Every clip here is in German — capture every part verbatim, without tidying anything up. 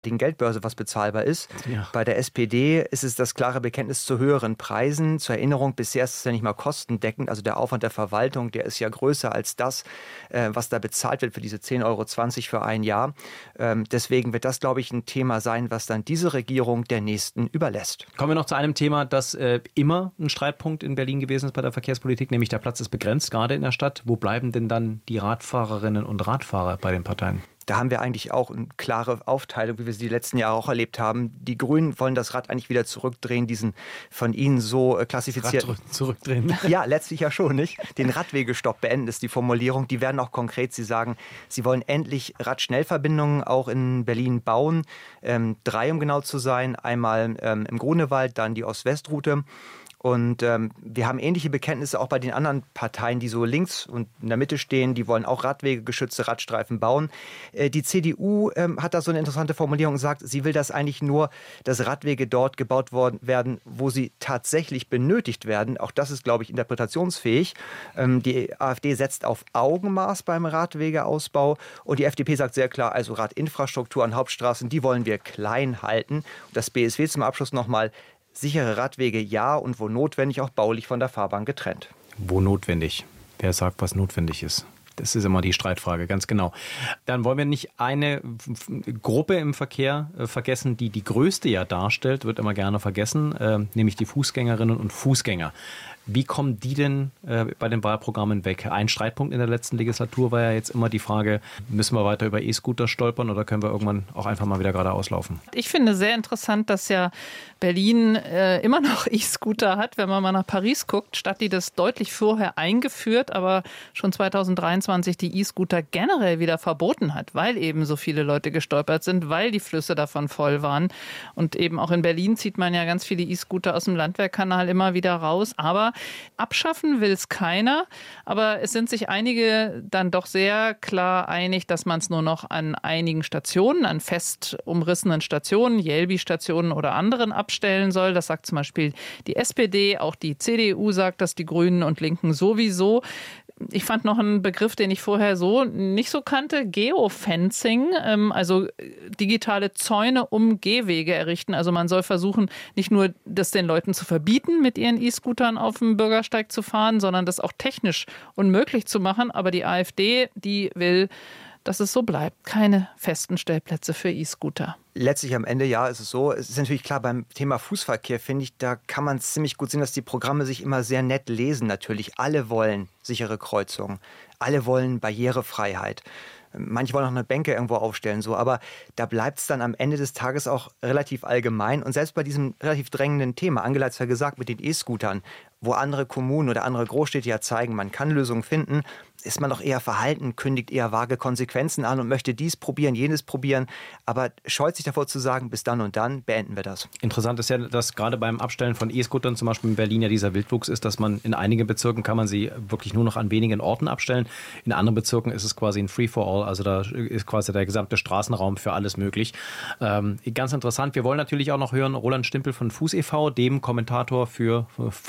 Geldbörse, was bezahlbar ist. Ja. Bei der S P D ist es das klare Bekenntnis zu höheren Preisen. Zur Erinnerung, bisher ist es ja nicht mal kostendeckend. Also der Aufwand der Verwaltung, der ist ja größer als das, äh, was da bezahlt wird für diese zehn Euro zwanzig für ein Jahr. Ähm, deswegen wird das, glaube ich, ein Thema sein, was dann diese Regierung der nächsten überlässt. Kommen wir noch zu einem Thema, das äh, immer ein Streitpunkt in Berlin gewesen ist bei der Verkehrspolitik, nämlich der Platz ist begrenzt, gerade in der Stadt. Wo bleiben denn dann die Radfahrerinnen und Radfahrer bei den Parteien? Da haben wir eigentlich auch eine klare Aufteilung, wie wir sie die letzten Jahre auch erlebt haben. Die Grünen wollen das Rad eigentlich wieder zurückdrehen, diesen von ihnen so äh, klassifizierten... Rad zurückdrehen? Ja, letztlich ja schon, nicht? Den Radwegestopp beenden ist die Formulierung. Die werden auch konkret. Sie sagen, sie wollen endlich Radschnellverbindungen auch in Berlin bauen. Ähm, drei, um genau zu sein. Einmal ähm, im Grunewald, dann die Ost-West-Route. Und ähm, wir haben ähnliche Bekenntnisse auch bei den anderen Parteien, die so links und in der Mitte stehen. Die wollen auch radwegegeschützte Radstreifen bauen. Äh, die C D U ähm, hat da so eine interessante Formulierung und sagt, sie will das eigentlich nur, dass Radwege dort gebaut worden werden, wo sie tatsächlich benötigt werden. Auch das ist, glaube ich, interpretationsfähig. Ähm, die AfD setzt auf Augenmaß beim Radwegeausbau. Und die F D P sagt sehr klar, also Radinfrastruktur an Hauptstraßen, die wollen wir klein halten. Und das B S W zum Abschluss nochmal: Sichere Radwege ja und wo notwendig auch baulich von der Fahrbahn getrennt. Wo notwendig? Wer sagt, was notwendig ist? Das ist immer die Streitfrage, ganz genau. Dann wollen wir nicht eine Gruppe im Verkehr äh, vergessen, die die größte ja darstellt, wird immer gerne vergessen, äh, nämlich die Fußgängerinnen und Fußgänger. Wie kommen die denn äh, bei den Wahlprogrammen weg? Ein Streitpunkt in der letzten Legislatur war ja jetzt immer die Frage, müssen wir weiter über E-Scooter stolpern oder können wir irgendwann auch einfach mal wieder geradeaus laufen? Ich finde sehr interessant, dass ja Berlin äh, immer noch E-Scooter hat, wenn man mal nach Paris guckt. Stadt, die das deutlich vorher eingeführt, aber schon zweitausenddreiundzwanzig die E-Scooter generell wieder verboten hat, weil eben so viele Leute gestolpert sind, weil die Flüsse davon voll waren. Und eben auch in Berlin zieht man ja ganz viele E-Scooter aus dem Landwehrkanal immer wieder raus. Aber abschaffen will es keiner. Aber es sind sich einige dann doch sehr klar einig, dass man es nur noch an einigen Stationen, an fest umrissenen Stationen, Jelbi-Stationen oder anderen abstellen soll. Das sagt zum Beispiel die S P D, auch die C D U sagt das, die Grünen und Linken sowieso. Ich fand noch einen Begriff, den ich vorher so nicht so kannte, Geofencing, also digitale Zäune um Gehwege errichten. Also man soll versuchen, nicht nur das den Leuten zu verbieten, mit ihren E-Scootern auf dem Bürgersteig zu fahren, sondern das auch technisch unmöglich zu machen. Aber die AfD, die will, dass es so bleibt. Keine festen Stellplätze für E-Scooter. Letztlich am Ende, ja, ist es so. Es ist natürlich klar, beim Thema Fußverkehr, finde ich, da kann man ziemlich gut sehen, dass die Programme sich immer sehr nett lesen. Natürlich, alle wollen sichere Kreuzungen. Alle wollen Barrierefreiheit. Manche wollen auch eine Bänke irgendwo aufstellen, so. Aber da bleibt es dann am Ende des Tages auch relativ allgemein. Und selbst bei diesem relativ drängenden Thema, Angela hat es ja gesagt, mit den E-Scootern, wo andere Kommunen oder andere Großstädte ja zeigen, man kann Lösungen finden, ist man doch eher verhalten, kündigt eher vage Konsequenzen an und möchte dies probieren, jenes probieren, aber scheut sich davor zu sagen, bis dann und dann beenden wir das. Interessant ist ja, dass gerade beim Abstellen von E-Scootern zum Beispiel in Berlin ja dieser Wildwuchs ist, dass man in einigen Bezirken kann man sie wirklich nur noch an wenigen Orten abstellen. In anderen Bezirken ist es quasi ein Free-for-all, also da ist quasi der gesamte Straßenraum für alles möglich. Ähm, ganz interessant. Wir wollen natürlich auch noch hören, Roland Stimpel von Fuß e V, dem Kommentator für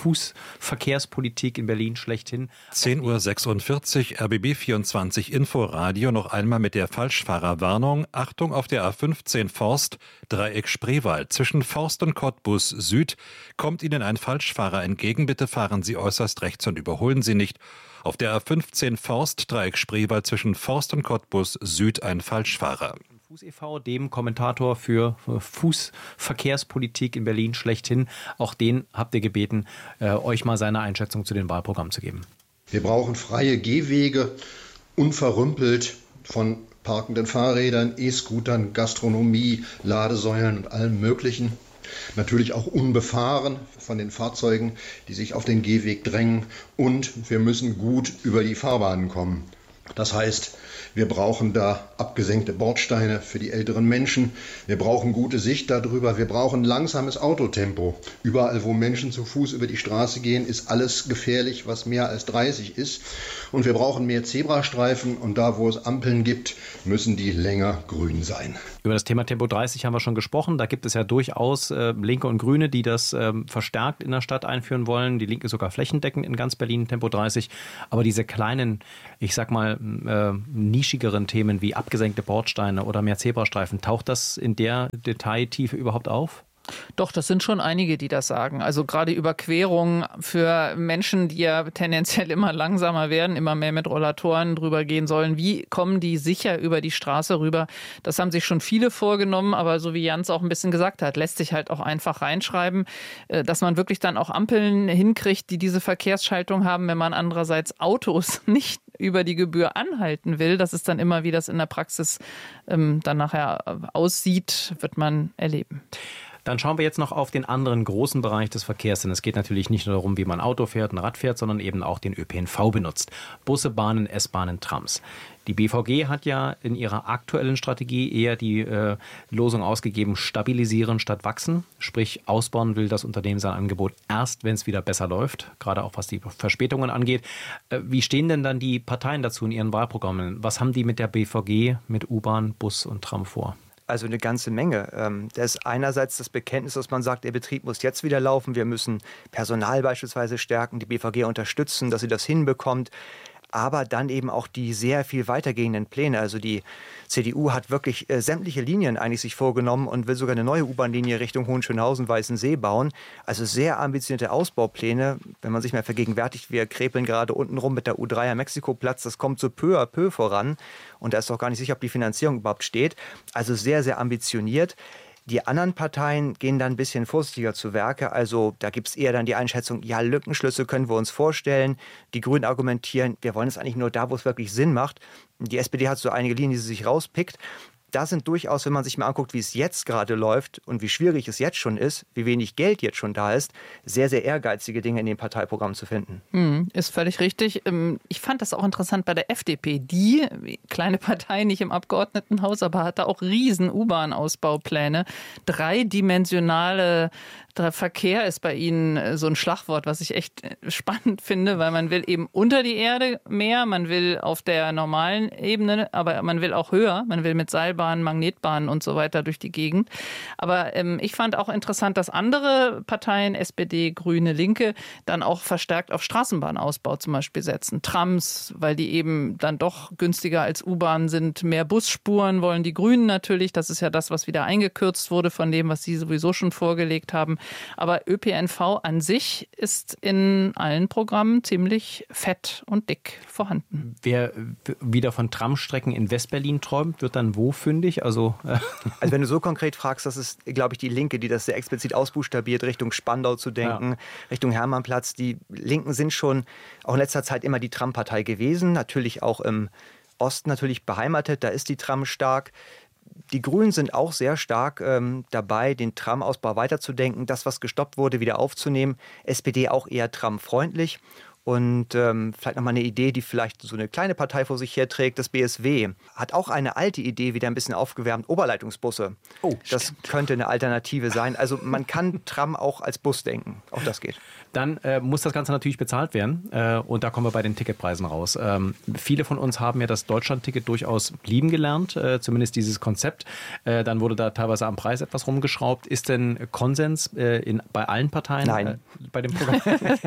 Fußverkehrspolitik in Berlin schlechthin. zehn Uhr sechsundvierzig, R B B vierundzwanzig Inforadio, noch einmal mit der Falschfahrerwarnung. Achtung auf der A fünfzehn Forst, Dreieck Spreewald. Zwischen Forst und Cottbus Süd kommt Ihnen ein Falschfahrer entgegen. Bitte fahren Sie äußerst rechts und überholen Sie nicht. Auf der A fünfzehn Forst, Dreieck Spreewald, zwischen Forst und Cottbus Süd ein Falschfahrer. Fuß e V, dem Kommentator für Fußverkehrspolitik in Berlin schlechthin. Auch den habt ihr gebeten, äh, euch mal seine Einschätzung zu den Wahlprogrammen zu geben. Wir brauchen freie Gehwege, unverrümpelt von parkenden Fahrrädern, E-Scootern, Gastronomie, Ladesäulen und allem Möglichen. Natürlich auch unbefahren von den Fahrzeugen, die sich auf den Gehweg drängen. Und wir müssen gut über die Fahrbahnen kommen. Das heißt, wir brauchen da abgesenkte Bordsteine für die älteren Menschen. Wir brauchen gute Sicht darüber. Wir brauchen langsames Autotempo. Überall, wo Menschen zu Fuß über die Straße gehen, ist alles gefährlich, was mehr als dreißig ist. Und wir brauchen mehr Zebrastreifen. Und da, wo es Ampeln gibt, müssen die länger grün sein. Über das Thema Tempo dreißig haben wir schon gesprochen. Da gibt es ja durchaus äh, Linke und Grüne, die das ähm, verstärkt in der Stadt einführen wollen. Die Linke sogar flächendeckend in ganz Berlin Tempo dreißig. Aber diese kleinen, ich sag mal, äh, nischigeren Themen wie abgesenkte Bordsteine oder mehr Zebrastreifen, taucht das in der Detailtiefe überhaupt auf? Doch, das sind schon einige, die das sagen. Also gerade Überquerungen für Menschen, die ja tendenziell immer langsamer werden, immer mehr mit Rollatoren drüber gehen sollen. Wie kommen die sicher über die Straße rüber? Das haben sich schon viele vorgenommen, aber so wie Jans auch ein bisschen gesagt hat, lässt sich halt auch einfach reinschreiben, dass man wirklich dann auch Ampeln hinkriegt, die diese Verkehrsschaltung haben, wenn man andererseits Autos nicht über die Gebühr anhalten will. Das ist dann immer, wie das in der Praxis ähm, dann nachher aussieht, wird man erleben. Dann schauen wir jetzt noch auf den anderen großen Bereich des Verkehrs, denn es geht natürlich nicht nur darum, wie man Auto fährt, ein Rad fährt, sondern eben auch den Ö P N V benutzt. Busse, Bahnen, S-Bahnen, Trams. Die B V G hat ja in ihrer aktuellen Strategie eher die äh, Losung ausgegeben, stabilisieren statt wachsen. Sprich, ausbauen will das Unternehmen sein Angebot erst, wenn es wieder besser läuft, gerade auch was die Verspätungen angeht. Äh, wie stehen denn dann die Parteien dazu in ihren Wahlprogrammen? Was haben die mit der B V G, mit U-Bahn, Bus und Tram vor? Also eine ganze Menge. Das ist einerseits das Bekenntnis, dass man sagt, der Betrieb muss jetzt wieder laufen. Wir müssen Personal beispielsweise stärken, die B V G unterstützen, dass sie das hinbekommt. Aber dann eben auch die sehr viel weitergehenden Pläne. Also die C D U hat wirklich äh, sämtliche Linien eigentlich sich vorgenommen und will sogar eine neue U-Bahn-Linie Richtung Hohenschönhausen-Weißensee bauen. Also sehr ambitionierte Ausbaupläne. Wenn man sich mal vergegenwärtigt, wir krepeln gerade unten rum mit der U drei am Mexikoplatz. Das kommt so peu à peu voran. Und da ist auch gar nicht sicher, ob die Finanzierung überhaupt steht. Also sehr, sehr ambitioniert. Die anderen Parteien gehen dann ein bisschen vorsichtiger zu Werke. Also da gibt es eher dann die Einschätzung, ja, Lückenschlüsse können wir uns vorstellen. Die Grünen argumentieren, wir wollen es eigentlich nur da, wo es wirklich Sinn macht. Die S P D hat so einige Linien, die sie sich rauspickt. Da sind durchaus, wenn man sich mal anguckt, wie es jetzt gerade läuft und wie schwierig es jetzt schon ist, wie wenig Geld jetzt schon da ist, sehr, sehr ehrgeizige Dinge in dem Parteiprogramm zu finden. Hm, ist völlig richtig. Ich fand das auch interessant bei der F D P. Die, kleine Partei, nicht im Abgeordnetenhaus, aber hatte auch riesen U-Bahn-Ausbaupläne. Dreidimensionale Der Verkehr ist bei Ihnen so ein Schlagwort, was ich echt spannend finde, weil man will eben unter die Erde mehr, man will auf der normalen Ebene, aber man will auch höher, man will mit Seilbahnen, Magnetbahnen und so weiter durch die Gegend. Aber ähm, ich fand auch interessant, dass andere Parteien, S P D, Grüne, Linke, dann auch verstärkt auf Straßenbahnausbau zum Beispiel setzen. Trams, weil die eben dann doch günstiger als U-Bahn sind. Mehr Busspuren wollen die Grünen natürlich. Das ist ja das, was wieder eingekürzt wurde von dem, was sie sowieso schon vorgelegt haben. Aber Ö P N V an sich ist in allen Programmen ziemlich fett und dick vorhanden. Wer wieder von Tramstrecken in Westberlin träumt, wird dann wo fündig? Also, äh also wenn du so konkret fragst, das ist, glaube ich, die Linke, die das sehr explizit ausbuchstabiert, Richtung Spandau zu denken, ja. Richtung Hermannplatz. Die Linken sind schon auch in letzter Zeit immer die Trampartei gewesen, natürlich auch im Osten natürlich beheimatet, da ist die Tram stark. Die Grünen sind auch sehr stark ähm, dabei, den Tramausbau weiterzudenken, das, was gestoppt wurde, wieder aufzunehmen. S P D auch eher tramfreundlich. Und ähm, vielleicht nochmal eine Idee, die vielleicht so eine kleine Partei vor sich herträgt. Das B S W hat auch eine alte Idee wieder ein bisschen aufgewärmt. Oberleitungsbusse. Oh, das stimmt. Könnte eine Alternative sein. Also man kann Tram auch als Bus denken. Auch das geht. Dann äh, muss das Ganze natürlich bezahlt werden. Äh, und da kommen wir bei den Ticketpreisen raus. Ähm, viele von uns haben ja das Deutschland-Ticket durchaus lieben gelernt. Äh, zumindest dieses Konzept. Äh, dann wurde da teilweise am Preis etwas rumgeschraubt. Ist denn Konsens äh, in, bei allen Parteien? Nein. Äh, bei dem Programm?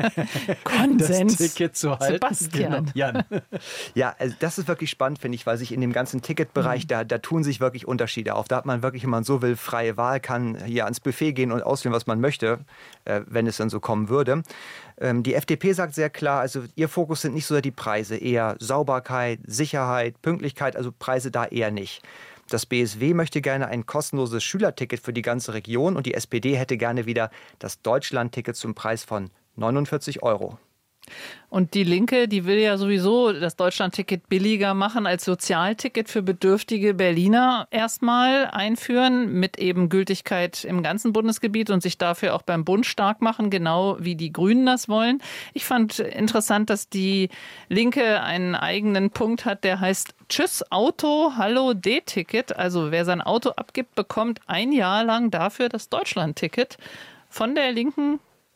Konsens. Ticket zu halten. Sebastian. Genau. Ja, also das ist wirklich spannend, finde ich, weil sich in dem ganzen Ticketbereich, mhm. da, da tun sich wirklich Unterschiede auf. Da hat man wirklich, wenn man so will, freie Wahl, kann hier ans Buffet gehen und auswählen, was man möchte, äh, wenn es dann so kommen würde. Ähm, die F D P sagt sehr klar, also ihr Fokus sind nicht so die Preise, eher Sauberkeit, Sicherheit, Pünktlichkeit, also Preise da eher nicht. Das B S W möchte gerne ein kostenloses Schülerticket für die ganze Region und die S P D hätte gerne wieder das Deutschland-Ticket zum Preis von neunundvierzig Euro. Und die Linke, die will ja sowieso das Deutschland-Ticket billiger machen als Sozialticket für bedürftige Berliner erstmal einführen, mit eben Gültigkeit im ganzen Bundesgebiet und sich dafür auch beim Bund stark machen, genau wie die Grünen das wollen. Ich fand interessant, dass die Linke einen eigenen Punkt hat, der heißt Tschüss Auto, Hallo D-Ticket. Also wer sein Auto abgibt, bekommt ein Jahr lang dafür das Deutschland-Ticket. Von der Linken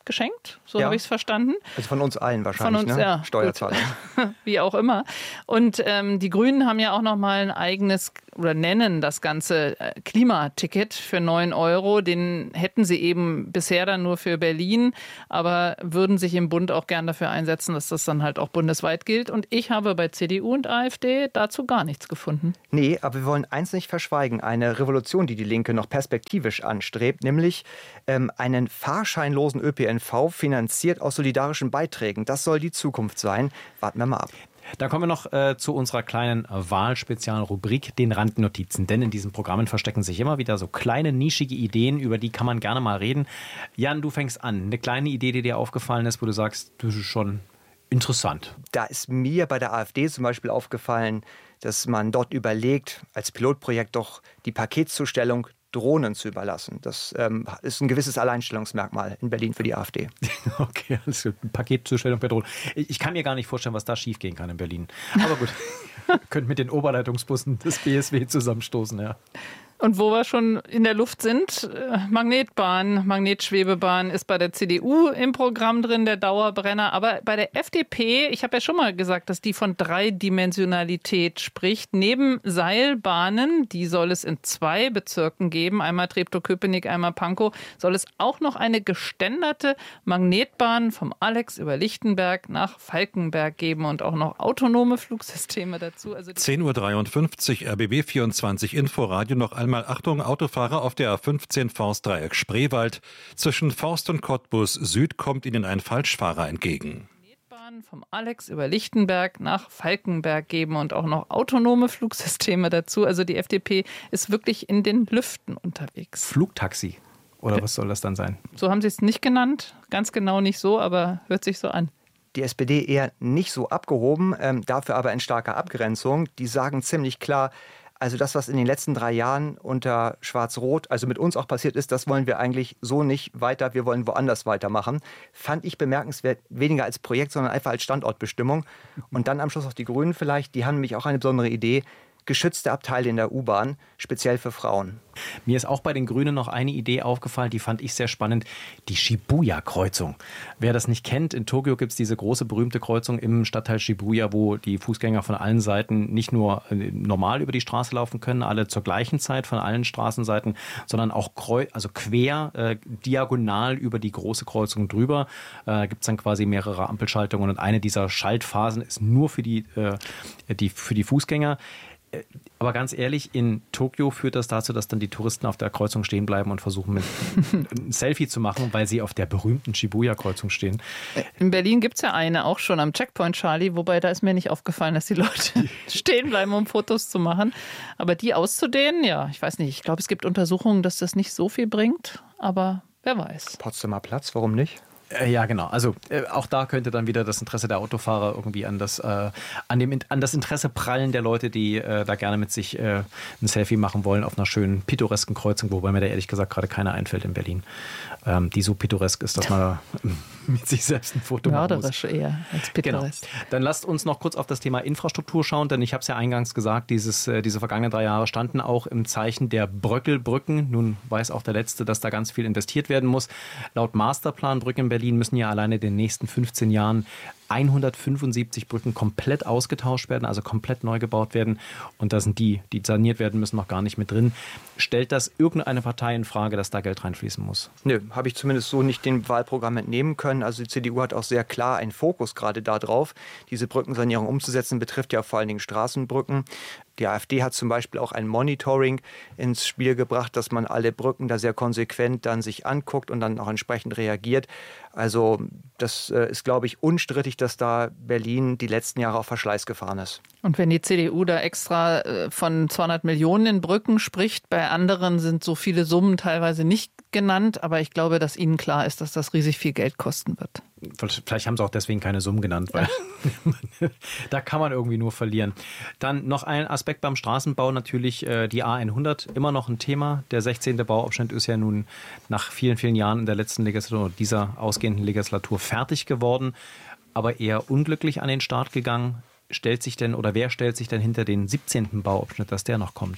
geschenkt, so ja. habe ich es verstanden. Also von uns allen wahrscheinlich, von uns, ne? Ja, Steuerzahler. Wie auch immer. Und ähm, die Grünen haben ja auch noch mal ein eigenes oder nennen das ganze Klimaticket für neun Euro. Den hätten sie eben bisher dann nur für Berlin, aber würden sich im Bund auch gern dafür einsetzen, dass das dann halt auch bundesweit gilt. Und ich habe bei C D U und AfD dazu gar nichts gefunden. Nee, aber wir wollen eins nicht verschweigen. Eine Revolution, die die Linke noch perspektivisch anstrebt, nämlich ähm, einen fahrscheinlosen Ö P N V finanziert aus solidarischen Beiträgen. Das soll die Zukunft sein. Warten wir mal ab. Da kommen wir noch äh, zu unserer kleinen Wahlspezialrubrik, den Randnotizen. Denn in diesen Programmen verstecken sich immer wieder so kleine, nischige Ideen, über die kann man gerne mal reden. Jan, du fängst an. Eine kleine Idee, die dir aufgefallen ist, wo du sagst, das ist schon interessant. Da ist mir bei der AfD zum Beispiel aufgefallen, dass man dort überlegt, als Pilotprojekt doch die Paketzustellung Drohnen zu überlassen. Das ähm, ist ein gewisses Alleinstellungsmerkmal in Berlin für die AfD. Okay, also Paketzustellung per Drohnen. Ich kann mir gar nicht vorstellen, was da schiefgehen kann in Berlin. Aber gut, könnt mit den Oberleitungsbussen des B S W zusammenstoßen, ja. Und wo wir schon in der Luft sind, Magnetbahn, Magnetschwebebahn ist bei der C D U im Programm drin, der Dauerbrenner. Aber bei der F D P, ich habe ja schon mal gesagt, dass die von Dreidimensionalität spricht. Neben Seilbahnen, die soll es in zwei Bezirken geben, einmal Treptow-Köpenick, einmal Pankow, soll es auch noch eine geständerte Magnetbahn vom Alex über Lichtenberg nach Falkenberg geben und auch noch autonome Flugsysteme dazu. Also zehn Uhr dreiundfünfzig, R B B vierundzwanzig Inforadio, noch einmal Achtung, Autofahrer auf der A fünfzehn Forstdreieck Spreewald. Zwischen Forst und Cottbus Süd kommt Ihnen ein Falschfahrer entgegen. Vom Alex über Lichtenberg nach Falkenberg geben und auch noch autonome Flugsysteme dazu. Also die F D P ist wirklich in den Lüften unterwegs. Flugtaxi oder was soll das dann sein? So haben sie es nicht genannt, ganz genau nicht so, aber hört sich so an. Die S P D eher nicht so abgehoben, ähm, dafür aber in starker Abgrenzung. Die sagen ziemlich klar, also das, was in den letzten drei Jahren unter Schwarz-Rot, also mit uns auch passiert ist, das wollen wir eigentlich so nicht weiter, wir wollen woanders weitermachen. Fand ich bemerkenswert, weniger als Projekt, sondern einfach als Standortbestimmung. Und dann am Schluss auch die Grünen vielleicht, die haben nämlich auch eine besondere Idee, geschützte Abteile in der U-Bahn, speziell für Frauen. Mir ist auch bei den Grünen noch eine Idee aufgefallen, die fand ich sehr spannend, die Shibuya-Kreuzung. Wer das nicht kennt, in Tokio gibt es diese große berühmte Kreuzung im Stadtteil Shibuya, wo die Fußgänger von allen Seiten nicht nur normal über die Straße laufen können, alle zur gleichen Zeit von allen Straßenseiten, sondern auch kreu- also quer, äh, diagonal über die große Kreuzung drüber. Äh, gibt es dann quasi mehrere Ampelschaltungen und eine dieser Schaltphasen ist nur für die, äh, die, für die Fußgänger. Aber ganz ehrlich, in Tokio führt das dazu, dass dann die Touristen auf der Kreuzung stehen bleiben und versuchen, mit ein Selfie zu machen, weil sie auf der berühmten Shibuya-Kreuzung stehen. In Berlin gibt es ja eine, auch schon am Checkpoint Charlie, wobei da ist mir nicht aufgefallen, dass die Leute stehen bleiben, um Fotos zu machen. Aber die auszudehnen, ja, ich weiß nicht. Ich glaube, es gibt Untersuchungen, dass das nicht so viel bringt, aber wer weiß. Potsdamer Platz, warum nicht? Ja, genau. Also äh, auch da könnte dann wieder das Interesse der Autofahrer irgendwie an das, äh, an dem, an das Interesse prallen der Leute, die äh, da gerne mit sich äh, ein Selfie machen wollen auf einer schönen pittoresken Kreuzung, wobei mir da ehrlich gesagt gerade keiner einfällt in Berlin, ähm, die so pittoresk ist, dass man da mit sich selbst ein Foto machen muss. Mörderisch eher als pittoresk. Genau. Dann lasst uns noch kurz auf das Thema Infrastruktur schauen, denn ich habe es ja eingangs gesagt, dieses, äh, diese vergangenen drei Jahre standen auch im Zeichen der Bröckelbrücken. Nun weiß auch der Letzte, dass da ganz viel investiert werden muss. Laut Masterplan Brücken in Berlin müssen ja alleine in den nächsten fünfzehn Jahren hundertfünfundsiebzig Brücken komplett ausgetauscht werden, also komplett neu gebaut werden. Und da sind die, die saniert werden müssen, noch gar nicht mit drin. Stellt das irgendeine Partei in Frage, dass da Geld reinfließen muss? Nö, habe ich zumindest so nicht dem Wahlprogramm entnehmen können. Also die C D U hat auch sehr klar einen Fokus gerade darauf, diese Brückensanierung umzusetzen, betrifft ja vor allen Dingen Straßenbrücken. Die AfD hat zum Beispiel auch ein Monitoring ins Spiel gebracht, dass man alle Brücken da sehr konsequent dann sich anguckt und dann auch entsprechend reagiert. Also das ist, glaube ich, unstrittig, dass da Berlin die letzten Jahre auf Verschleiß gefahren ist. Und wenn die C D U da extra von zweihundert Millionen in Brücken spricht, bei anderen sind so viele Summen teilweise nicht genannt, aber ich glaube, dass Ihnen klar ist, dass das riesig viel Geld kosten wird. Vielleicht haben sie auch deswegen keine Summen genannt, weil da kann man irgendwie nur verlieren. Dann noch ein Aspekt beim Straßenbau, natürlich äh, die A hundert, immer noch ein Thema. Der sechzehnte Bauabschnitt ist ja nun nach vielen, vielen Jahren in der letzten Legislatur, dieser ausgehenden Legislatur fertig geworden, aber eher unglücklich an den Start gegangen. Stellt sich denn oder wer stellt sich denn hinter den siebzehnten Bauabschnitt, dass der noch kommt?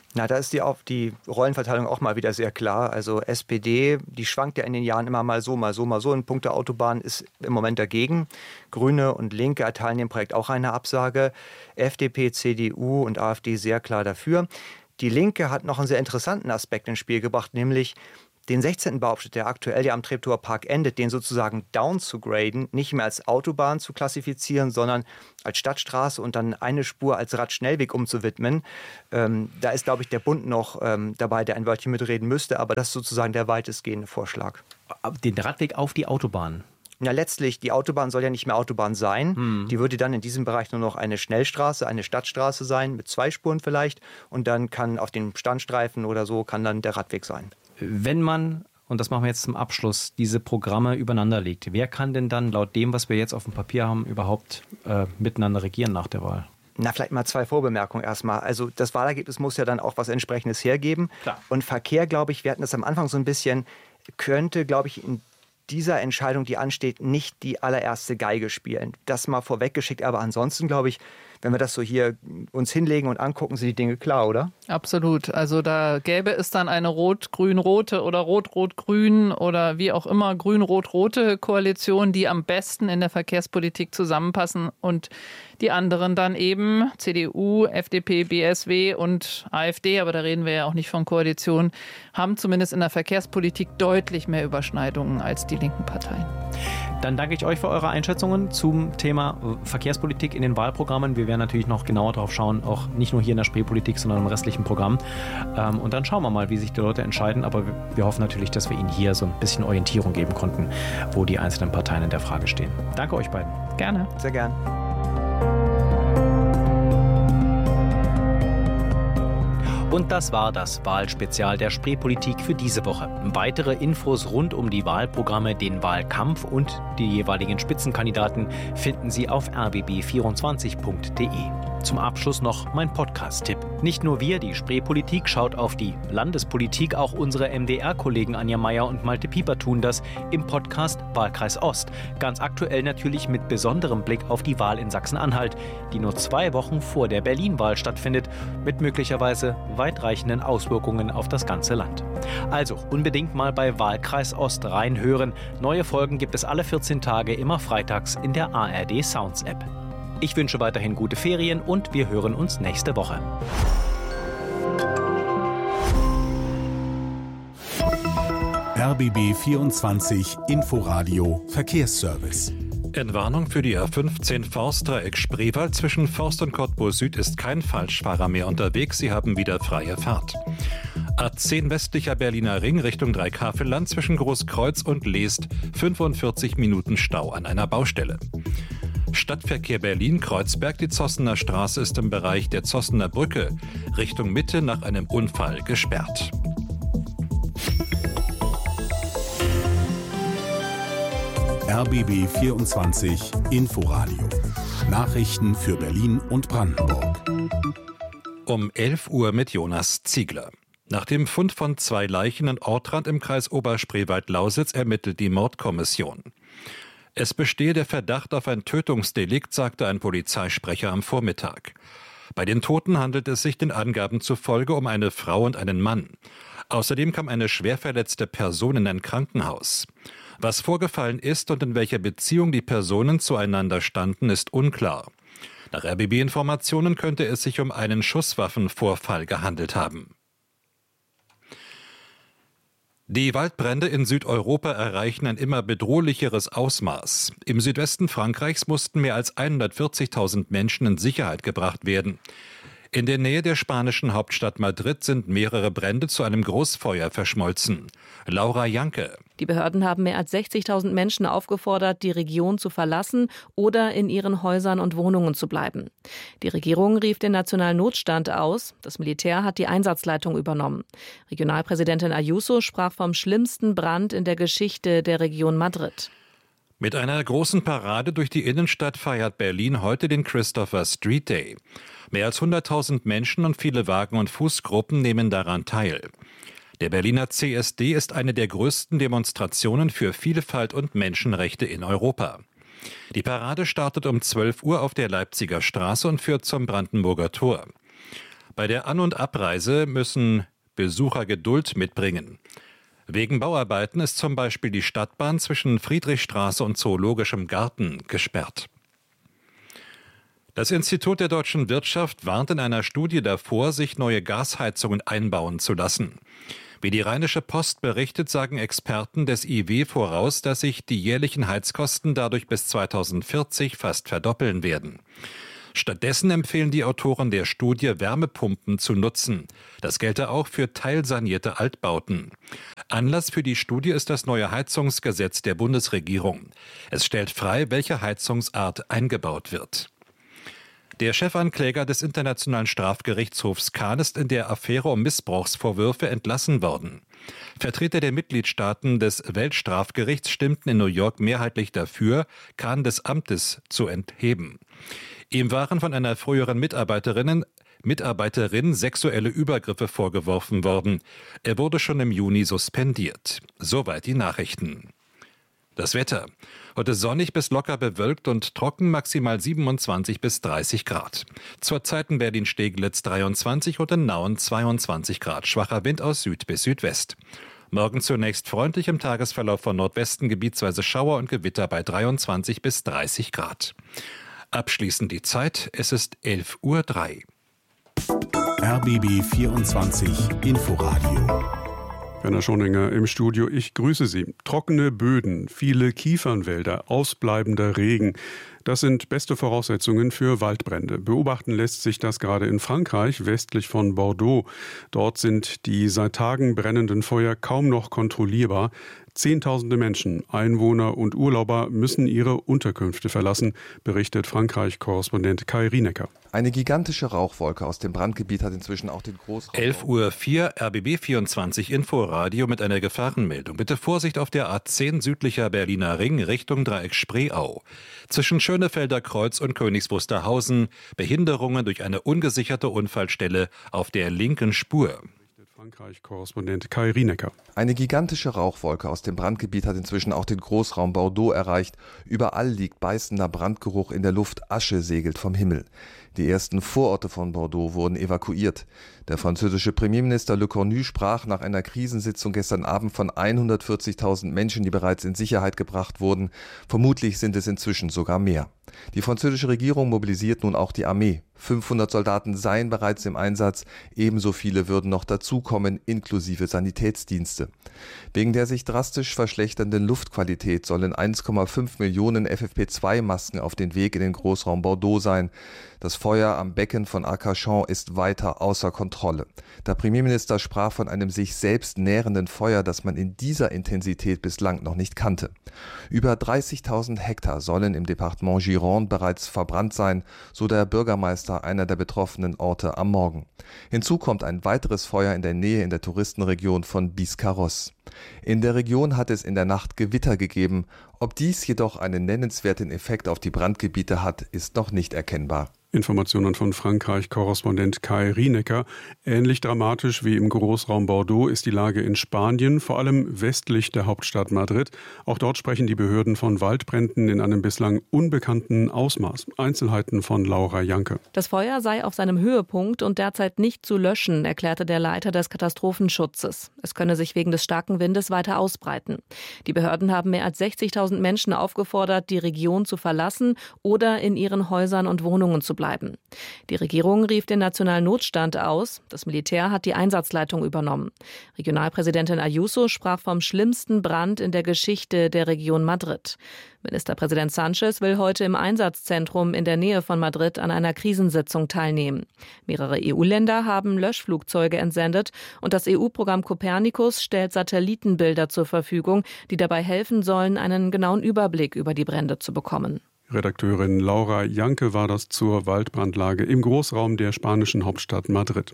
Na, da ist die, auf die Rollenverteilung auch mal wieder sehr klar. Also S P D, die schwankt ja in den Jahren immer mal so, mal so, mal so. In puncto Autobahn ist im Moment dagegen. Grüne und Linke erteilen dem Projekt auch eine Absage. F D P, C D U und AfD sehr klar dafür. Die Linke hat noch einen sehr interessanten Aspekt ins Spiel gebracht, nämlich den sechzehnten Bauabschnitt, der aktuell ja am Treptower Park endet, den sozusagen down zu graden, nicht mehr als Autobahn zu klassifizieren, sondern als Stadtstraße und dann eine Spur als Radschnellweg umzuwidmen. Ähm, da ist, glaube ich, der Bund noch ähm, dabei, der ein Wörtchen mitreden müsste, aber das ist sozusagen der weitestgehende Vorschlag. Den Radweg auf die Autobahn? Ja, letztlich, die Autobahn soll ja nicht mehr Autobahn sein. Hm. Die würde dann in diesem Bereich nur noch eine Schnellstraße, eine Stadtstraße sein, mit zwei Spuren vielleicht. Und dann kann auf den Standstreifen oder so, kann dann der Radweg sein. Wenn man, und das machen wir jetzt zum Abschluss, diese Programme übereinander legt, wer kann denn dann laut dem, was wir jetzt auf dem Papier haben, überhaupt äh, miteinander regieren nach der Wahl? Na, vielleicht mal zwei Vorbemerkungen erstmal. Also das Wahlergebnis muss ja dann auch was Entsprechendes hergeben. Klar. Und Verkehr, glaube ich, wir hatten das am Anfang so ein bisschen, könnte, glaube ich, in dieser Entscheidung, die ansteht, nicht die allererste Geige spielen. Das mal vorweggeschickt, aber ansonsten, glaube ich, wenn wir das so hier uns hinlegen und angucken, sind die Dinge klar, oder? Absolut. Also da gäbe es dann eine rot-grün-rote oder rot-rot-grün oder wie auch immer grün-rot-rote Koalition, die am besten in der Verkehrspolitik zusammenpassen und die anderen dann eben C D U, F D P, B S W und AfD, aber da reden wir ja auch nicht von Koalition, haben zumindest in der Verkehrspolitik deutlich mehr Überschneidungen als die linken Parteien. Dann danke ich euch für eure Einschätzungen zum Thema Verkehrspolitik in den Wahlprogrammen. Wir werden natürlich noch genauer drauf schauen, auch nicht nur hier in der Spreepolitik, sondern im restlichen Programm. Und dann schauen wir mal, wie sich die Leute entscheiden. Aber wir hoffen natürlich, dass wir Ihnen hier so ein bisschen Orientierung geben konnten, wo die einzelnen Parteien in der Frage stehen. Danke euch beiden. Gerne. Sehr gern. Und das war das Wahlspezial der Spreepolitik für diese Woche. Weitere Infos rund um die Wahlprogramme, den Wahlkampf und die jeweiligen Spitzenkandidaten finden Sie auf r b b vierundzwanzig punkt d e. Zum Abschluss noch mein Podcast-Tipp. Nicht nur wir, die Spreepolitik, schaut auf die Landespolitik, auch unsere M D R-Kollegen Anja Meier und Malte Pieper tun das im Podcast Wahlkreis Ost. Ganz aktuell natürlich mit besonderem Blick auf die Wahl in Sachsen-Anhalt, die nur zwei Wochen vor der Berlin-Wahl stattfindet, mit möglicherweise weitreichenden Auswirkungen auf das ganze Land. Also unbedingt mal bei Wahlkreis Ost reinhören. Neue Folgen gibt es alle vierzehn Tage, immer freitags in der A R D Sounds App. Ich wünsche weiterhin gute Ferien und wir hören uns nächste Woche. R B B vierundzwanzig Inforadio Verkehrsservice. Entwarnung für die A fünfzehn Forstdreieck Spreewald zwischen Forst und Cottbus Süd ist kein Falschfahrer mehr unterwegs. Sie haben wieder freie Fahrt. A zehn westlicher Berliner Ring Richtung Dreikafelland zwischen Großkreuz und Leest fünfundvierzig Minuten Stau an einer Baustelle. Stadtverkehr Berlin-Kreuzberg, die Zossener Straße ist im Bereich der Zossener Brücke Richtung Mitte nach einem Unfall gesperrt. R B B vierundzwanzig Inforadio. Nachrichten für Berlin und Brandenburg. Um elf Uhr mit Jonas Ziegler. Nach dem Fund von zwei Leichen in Ortrand im Kreis Oberspreewald-Lausitz ermittelt die Mordkommission. Es bestehe der Verdacht auf ein Tötungsdelikt, sagte ein Polizeisprecher am Vormittag. Bei den Toten handelt es sich den Angaben zufolge um eine Frau und einen Mann. Außerdem kam eine schwer verletzte Person in ein Krankenhaus. Was vorgefallen ist und in welcher Beziehung die Personen zueinander standen, ist unklar. Nach R B B-Informationen könnte es sich um einen Schusswaffenvorfall gehandelt haben. Die Waldbrände in Südeuropa erreichen ein immer bedrohlicheres Ausmaß. Im Südwesten Frankreichs mussten mehr als hundertvierzigtausend Menschen in Sicherheit gebracht werden. In der Nähe der spanischen Hauptstadt Madrid sind mehrere Brände zu einem Großfeuer verschmolzen. Laura Janke. Die Behörden haben mehr als sechzigtausend Menschen aufgefordert, die Region zu verlassen oder in ihren Häusern und Wohnungen zu bleiben. Die Regierung rief den nationalen Notstand aus. Das Militär hat die Einsatzleitung übernommen. Regionalpräsidentin Ayuso sprach vom schlimmsten Brand in der Geschichte der Region Madrid. Mit einer großen Parade durch die Innenstadt feiert Berlin heute den Christopher Street Day. Mehr als hunderttausend Menschen und viele Wagen- und Fußgruppen nehmen daran teil. Der Berliner C S D ist eine der größten Demonstrationen für Vielfalt und Menschenrechte in Europa. Die Parade startet um zwölf Uhr auf der Leipziger Straße und führt zum Brandenburger Tor. Bei der An- und Abreise müssen Besucher Geduld mitbringen. Wegen Bauarbeiten ist zum Beispiel die Stadtbahn zwischen Friedrichstraße und Zoologischem Garten gesperrt. Das Institut der deutschen Wirtschaft warnt in einer Studie davor, sich neue Gasheizungen einbauen zu lassen. Wie die Rheinische Post berichtet, sagen Experten des I W voraus, dass sich die jährlichen Heizkosten dadurch bis zweitausendvierzig fast verdoppeln werden. Stattdessen empfehlen die Autoren der Studie, Wärmepumpen zu nutzen. Das gelte auch für teilsanierte Altbauten. Anlass für die Studie ist das neue Heizungsgesetz der Bundesregierung. Es stellt frei, welche Heizungsart eingebaut wird. Der Chefankläger des Internationalen Strafgerichtshofs Khan ist in der Affäre um Missbrauchsvorwürfe entlassen worden. Vertreter der Mitgliedstaaten des Weltstrafgerichts stimmten in New York mehrheitlich dafür, Khan des Amtes zu entheben. Ihm waren von einer früheren Mitarbeiterin, Mitarbeiterin sexuelle Übergriffe vorgeworfen worden. Er wurde schon im Juni suspendiert. Soweit die Nachrichten. Das Wetter. Heute sonnig bis locker bewölkt und trocken, maximal siebenundzwanzig bis dreißig Grad. Zurzeit in Berlin-Steglitz dreiundzwanzig und in Nauen zweiundzwanzig Grad. Schwacher Wind aus Süd bis Südwest. Morgen zunächst freundlich, im Tagesverlauf von Nordwesten gebietsweise Schauer und Gewitter bei dreiundzwanzig bis dreißig Grad. Abschließend die Zeit, es ist elf Uhr drei. R B B vierundzwanzig Inforadio. Werner Schoninger im Studio, ich grüße Sie. Trockene Böden, viele Kiefernwälder, ausbleibender Regen. Das sind beste Voraussetzungen für Waldbrände. Beobachten lässt sich das gerade in Frankreich, westlich von Bordeaux. Dort sind die seit Tagen brennenden Feuer kaum noch kontrollierbar. Zehntausende Menschen, Einwohner und Urlauber müssen ihre Unterkünfte verlassen, berichtet Frankreich-Korrespondent Kai Rienecker. Eine gigantische Rauchwolke aus dem Brandgebiet hat inzwischen auch den Großraum. elf Uhr vier, R B B vierundzwanzig Inforadio mit einer Gefahrenmeldung. Bitte Vorsicht auf der A zehn südlicher Berliner Ring Richtung Dreieck Spreeau. Zwischen Schönefelder Kreuz und Königs Wusterhausen Behinderungen durch eine ungesicherte Unfallstelle auf der linken Spur. Frankreich-Korrespondent Kai Rienecker. Eine gigantische Rauchwolke aus dem Brandgebiet hat inzwischen auch den Großraum Bordeaux erreicht. Überall liegt beißender Brandgeruch in der Luft, Asche segelt vom Himmel. Die ersten Vororte von Bordeaux wurden evakuiert. Der französische Premierminister Le Cornu sprach nach einer Krisensitzung gestern Abend von hundertvierzigtausend Menschen, die bereits in Sicherheit gebracht wurden. Vermutlich sind es inzwischen sogar mehr. Die französische Regierung mobilisiert nun auch die Armee. fünfhundert Soldaten seien bereits im Einsatz, ebenso viele würden noch dazukommen, inklusive Sanitätsdienste. Wegen der sich drastisch verschlechternden Luftqualität sollen eins Komma fünf Millionen F F P zwei Masken auf den Weg in den Großraum Bordeaux sein. Das Feuer am Becken von Arcachon ist weiter außer Kontrolle. Der Premierminister sprach von einem sich selbst nährenden Feuer, das man in dieser Intensität bislang noch nicht kannte. Über dreißigtausend Hektar sollen im Departement Gironde bereits verbrannt sein, so der Bürgermeister einer der betroffenen Orte am Morgen. Hinzu kommt ein weiteres Feuer in der Nähe in der Touristenregion von Biscarrosse. In der Region hat es in der Nacht Gewitter gegeben. Ob dies jedoch einen nennenswerten Effekt auf die Brandgebiete hat, ist noch nicht erkennbar. Informationen von Frankreich-Korrespondent Kai Rienecker. Ähnlich dramatisch wie im Großraum Bordeaux ist die Lage in Spanien, vor allem westlich der Hauptstadt Madrid. Auch dort sprechen die Behörden von Waldbränden in einem bislang unbekannten Ausmaß. Einzelheiten von Laura Janke. Das Feuer sei auf seinem Höhepunkt und derzeit nicht zu löschen, erklärte der Leiter des Katastrophenschutzes. Es könne sich wegen des starken Windes weiter ausbreiten. Die Behörden haben mehr als sechzigtausend Menschen aufgefordert, die Region zu verlassen oder in ihren Häusern und Wohnungen zu bleiben. Die Regierung rief den nationalen Notstand aus. Das Militär hat die Einsatzleitung übernommen. Regionalpräsidentin Ayuso sprach vom schlimmsten Brand in der Geschichte der Region Madrid. Ministerpräsident Sánchez will heute im Einsatzzentrum in der Nähe von Madrid an einer Krisensitzung teilnehmen. Mehrere E U-Länder haben Löschflugzeuge entsendet und das E U-Programm Copernicus stellt Satellitenbilder zur Verfügung, die dabei helfen sollen, einen genauen Überblick über die Brände zu bekommen. Redakteurin Laura Janke war das zur Waldbrandlage im Großraum der spanischen Hauptstadt Madrid.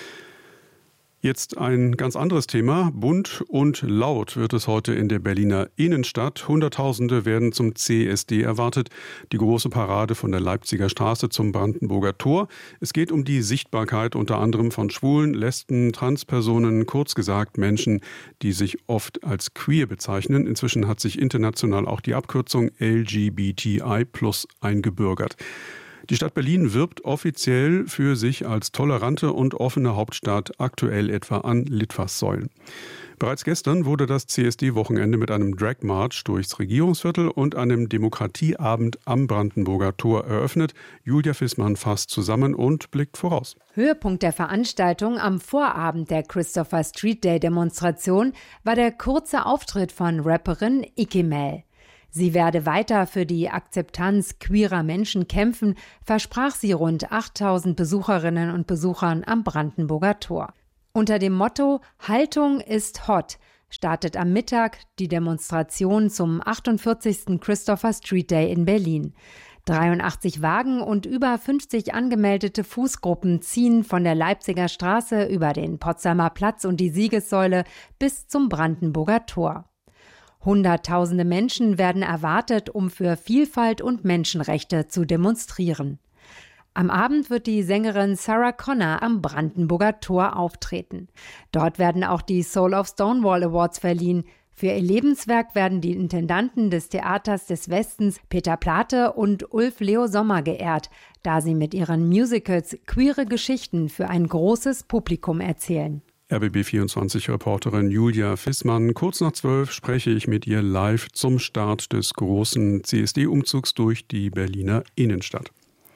Jetzt ein ganz anderes Thema. Bunt und laut wird es heute in der Berliner Innenstadt. Hunderttausende werden zum C S D erwartet. Die große Parade von der Leipziger Straße zum Brandenburger Tor. Es geht um die Sichtbarkeit unter anderem von Schwulen, Lesben, Transpersonen, kurz gesagt Menschen, die sich oft als queer bezeichnen. Inzwischen hat sich international auch die Abkürzung L G B T I plus eingebürgert. Die Stadt Berlin wirbt offiziell für sich als tolerante und offene Hauptstadt, aktuell etwa an Litfaßsäulen. Bereits gestern wurde das C S D-Wochenende mit einem Drag-March durchs Regierungsviertel und einem Demokratieabend am Brandenburger Tor eröffnet. Julia Fissmann fasst zusammen und blickt voraus. Höhepunkt der Veranstaltung am Vorabend der Christopher Street Day-Demonstration war der kurze Auftritt von Rapperin Ikemel. Sie werde weiter für die Akzeptanz queerer Menschen kämpfen, versprach sie rund achttausend Besucherinnen und Besuchern am Brandenburger Tor. Unter dem Motto »Haltung ist hot« startet am Mittag die Demonstration zum achtundvierzigsten Christopher Street Day in Berlin. dreiundachtzig Wagen und über fünfzig angemeldete Fußgruppen ziehen von der Leipziger Straße über den Potsdamer Platz und die Siegessäule bis zum Brandenburger Tor. Hunderttausende Menschen werden erwartet, um für Vielfalt und Menschenrechte zu demonstrieren. Am Abend wird die Sängerin Sarah Connor am Brandenburger Tor auftreten. Dort werden auch die Soul of Stonewall Awards verliehen. Für ihr Lebenswerk werden die Intendanten des Theaters des Westens Peter Plate und Ulf Leo Sommer geehrt, da sie mit ihren Musicals queere Geschichten für ein großes Publikum erzählen. R B B vierundzwanzig-Reporterin Julia Fissmann. Kurz nach zwölf spreche ich mit ihr live zum Start des großen C S D-Umzugs durch die Berliner Innenstadt.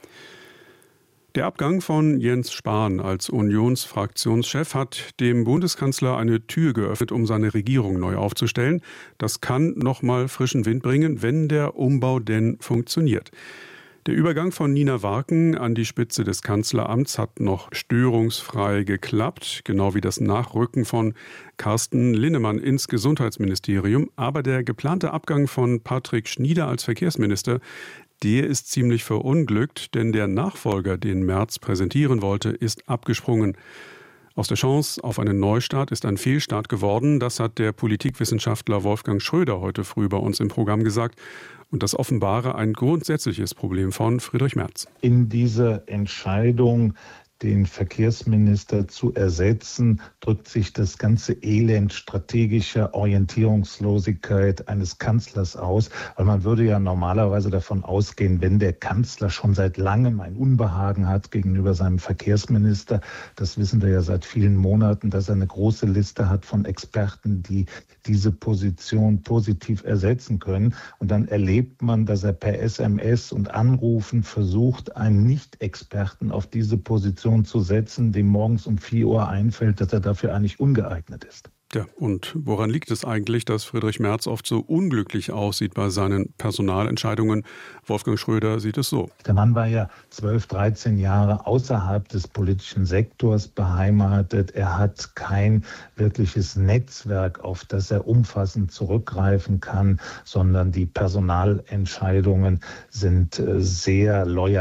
Der Abgang von Jens Spahn als Unionsfraktionschef hat dem Bundeskanzler eine Tür geöffnet, um seine Regierung neu aufzustellen. Das kann nochmal frischen Wind bringen, wenn der Umbau denn funktioniert. Der Übergang von Nina Warken an die Spitze des Kanzleramts hat noch störungsfrei geklappt, genau wie das Nachrücken von Carsten Linnemann ins Gesundheitsministerium. Aber der geplante Abgang von Patrick Schnieder als Verkehrsminister, der ist ziemlich verunglückt, denn der Nachfolger, den Merz präsentieren wollte, ist abgesprungen. Aus der Chance auf einen Neustart ist ein Fehlstart geworden. Das hat der Politikwissenschaftler Wolfgang Schröder heute früh bei uns im Programm gesagt. Und das offenbare ein grundsätzliches Problem von Friedrich Merz. In dieser Entscheidung, den Verkehrsminister zu ersetzen, drückt sich das ganze Elend strategischer Orientierungslosigkeit eines Kanzlers aus. Weil man würde ja normalerweise davon ausgehen, wenn der Kanzler schon seit langem ein Unbehagen hat gegenüber seinem Verkehrsminister, das wissen wir ja seit vielen Monaten, dass er eine große Liste hat von Experten, die diese Position positiv ersetzen können. Und dann erlebt man, dass er per S M S und Anrufen versucht, einen Nicht-Experten auf diese Position zu setzen, dem morgens um vier Uhr einfällt, dass er dafür eigentlich ungeeignet ist. Ja, und woran liegt es eigentlich, dass Friedrich Merz oft so unglücklich aussieht bei seinen Personalentscheidungen? Wolfgang Schröder sieht es so. Der Mann war ja zwölf, dreizehn Jahre außerhalb des politischen Sektors beheimatet. Er hat kein wirkliches Netzwerk, auf das er umfassend zurückgreifen kann, sondern die Personalentscheidungen sind sehr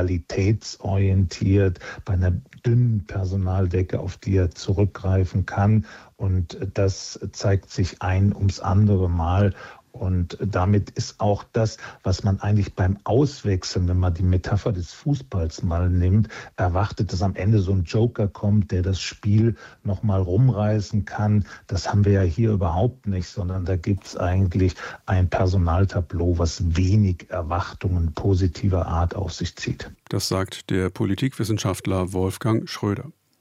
loyalitätsorientiert, bei einer dünnen Personaldecke, auf die er zurückgreifen kann. Und das zeigt sich ein ums andere Mal. Und damit ist auch das, was man eigentlich beim Auswechseln, wenn man die Metapher des Fußballs mal nimmt, erwartet, dass am Ende so ein Joker kommt, der das Spiel nochmal rumreißen kann. Das haben wir ja hier überhaupt nicht, sondern da gibt es eigentlich ein Personaltableau, was wenig Erwartungen positiver Art auf sich zieht. Das sagt der Politikwissenschaftler Wolfgang Schröder.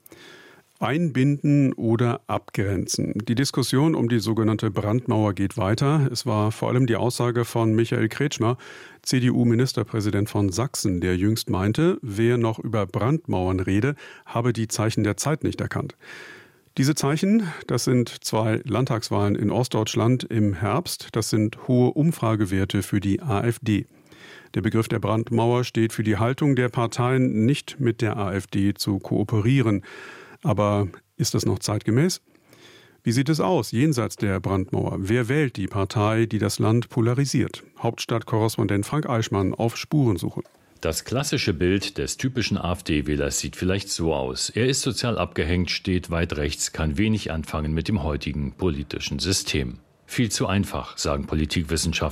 Einbinden oder abgrenzen. Die Diskussion um die sogenannte Brandmauer geht weiter. Es war vor allem die Aussage von Michael Kretschmer, C D U-Ministerpräsident von Sachsen, der jüngst meinte, wer noch über Brandmauern rede, habe die Zeichen der Zeit nicht erkannt. Diese Zeichen, das sind zwei Landtagswahlen in Ostdeutschland im Herbst. Das sind hohe Umfragewerte für die AfD. Der Begriff der Brandmauer steht für die Haltung der Parteien, nicht mit der AfD zu kooperieren. Aber ist das noch zeitgemäß? Wie sieht es aus jenseits der Brandmauer? Wer wählt die Partei, die das Land polarisiert? Hauptstadtkorrespondent Frank Eichmann auf Spurensuche. Das klassische Bild des typischen AfD-Wählers sieht vielleicht so aus. Er ist sozial abgehängt, steht weit rechts, kann wenig anfangen mit dem heutigen politischen System. Viel zu einfach, sagen Politikwissenschaftler.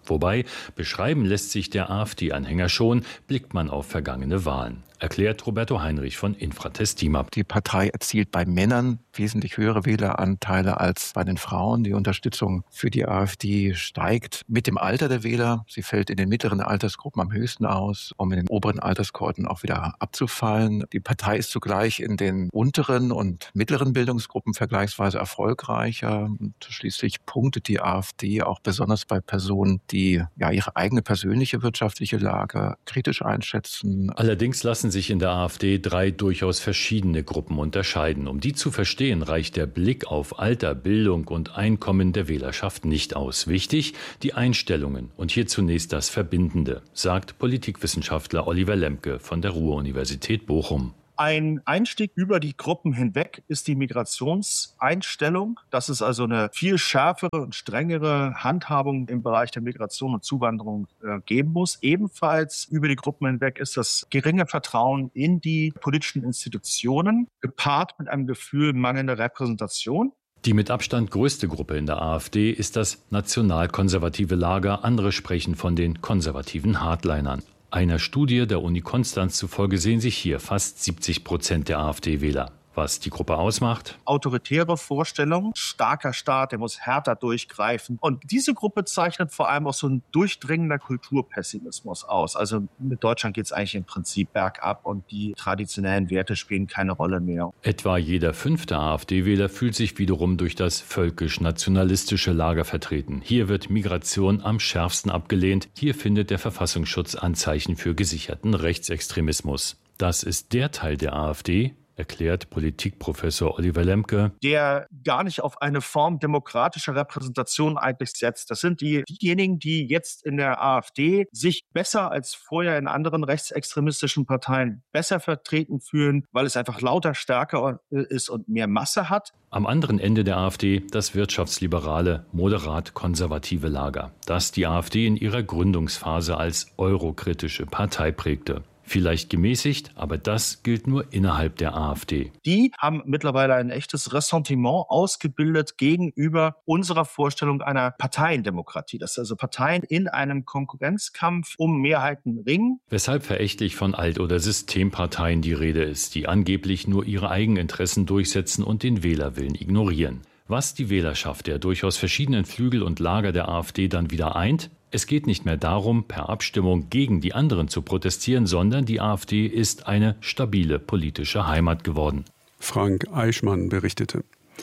Wobei, beschreiben lässt sich der AfD-Anhänger schon, blickt man auf vergangene Wahlen. Erklärt Roberto Heinrich von Infratestima. Die Partei erzielt bei Männern wesentlich höhere Wähleranteile als bei den Frauen. Die Unterstützung für die AfD steigt mit dem Alter der Wähler. Sie fällt in den mittleren Altersgruppen am höchsten aus, um in den oberen Alterskohorten auch wieder abzufallen. Die Partei ist zugleich in den unteren und mittleren Bildungsgruppen vergleichsweise erfolgreicher. Und schließlich punktet die AfD auch besonders bei Personen, die ja ihre eigene persönliche wirtschaftliche Lage kritisch einschätzen. Allerdings lassen sich in der AfD drei durchaus verschiedene Gruppen unterscheiden. Um die zu verstehen, reicht der Blick auf Alter, Bildung und Einkommen der Wählerschaft nicht aus. Wichtig, die Einstellungen und hier zunächst das Verbindende, sagt Politikwissenschaftler Oliver Lemke von der Ruhr-Universität Bochum. Ein Einstieg über die Gruppen hinweg ist die Migrationseinstellung. Dass es also eine viel schärfere und strengere Handhabung im Bereich der Migration und Zuwanderung äh, geben muss. Ebenfalls über die Gruppen hinweg ist das geringe Vertrauen in die politischen Institutionen, gepaart mit einem Gefühl mangelnder Repräsentation. Die mit Abstand größte Gruppe in der AfD ist das nationalkonservative Lager. Andere sprechen von den konservativen Hardlinern. Einer Studie der Uni Konstanz zufolge sehen sich hier fast siebzig Prozent der AfD-Wähler. Was die Gruppe ausmacht? Autoritäre Vorstellungen, starker Staat, der muss härter durchgreifen. Und diese Gruppe zeichnet vor allem auch so ein durchdringender Kulturpessimismus aus. Also mit Deutschland geht es eigentlich im Prinzip bergab und die traditionellen Werte spielen keine Rolle mehr. Etwa jeder fünfte AfD-Wähler fühlt sich wiederum durch das völkisch-nationalistische Lager vertreten. Hier wird Migration am schärfsten abgelehnt. Hier findet der Verfassungsschutz Anzeichen für gesicherten Rechtsextremismus. Das ist der Teil der AfD, erklärt Politikprofessor Oliver Lemke, der gar nicht auf eine Form demokratischer Repräsentation eigentlich setzt. Das sind die, diejenigen, die jetzt in der AfD sich besser als vorher in anderen rechtsextremistischen Parteien besser vertreten fühlen, weil es einfach lauter, stärker ist und mehr Masse hat. Am anderen Ende der AfD das wirtschaftsliberale, moderat-konservative Lager, das die AfD in ihrer Gründungsphase als eurokritische Partei prägte. Vielleicht gemäßigt, aber das gilt nur innerhalb der AfD. Die haben mittlerweile ein echtes Ressentiment ausgebildet gegenüber unserer Vorstellung einer Parteiendemokratie. Dass also Parteien in einem Konkurrenzkampf um Mehrheiten ringen. Weshalb verächtlich von Alt- oder Systemparteien die Rede ist, die angeblich nur ihre Eigeninteressen durchsetzen und den Wählerwillen ignorieren. Was die Wählerschaft der durchaus verschiedenen Flügel und Lager der AfD dann wieder eint? Es geht nicht mehr darum, per Abstimmung gegen die anderen zu protestieren, sondern die AfD ist eine stabile politische Heimat geworden. Frank Eichmann berichtete.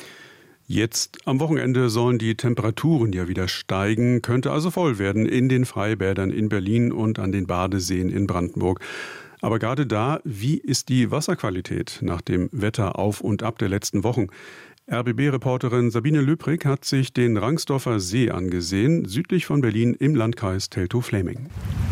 Jetzt am Wochenende sollen die Temperaturen ja wieder steigen, könnte also voll werden in den Freibädern in Berlin und an den Badeseen in Brandenburg. Aber gerade da, wie ist die Wasserqualität nach dem Wetter auf und ab der letzten Wochen? R B B-Reporterin Sabine Löbrig hat sich den Rangsdorfer See angesehen, südlich von Berlin im Landkreis Teltow-Fläming.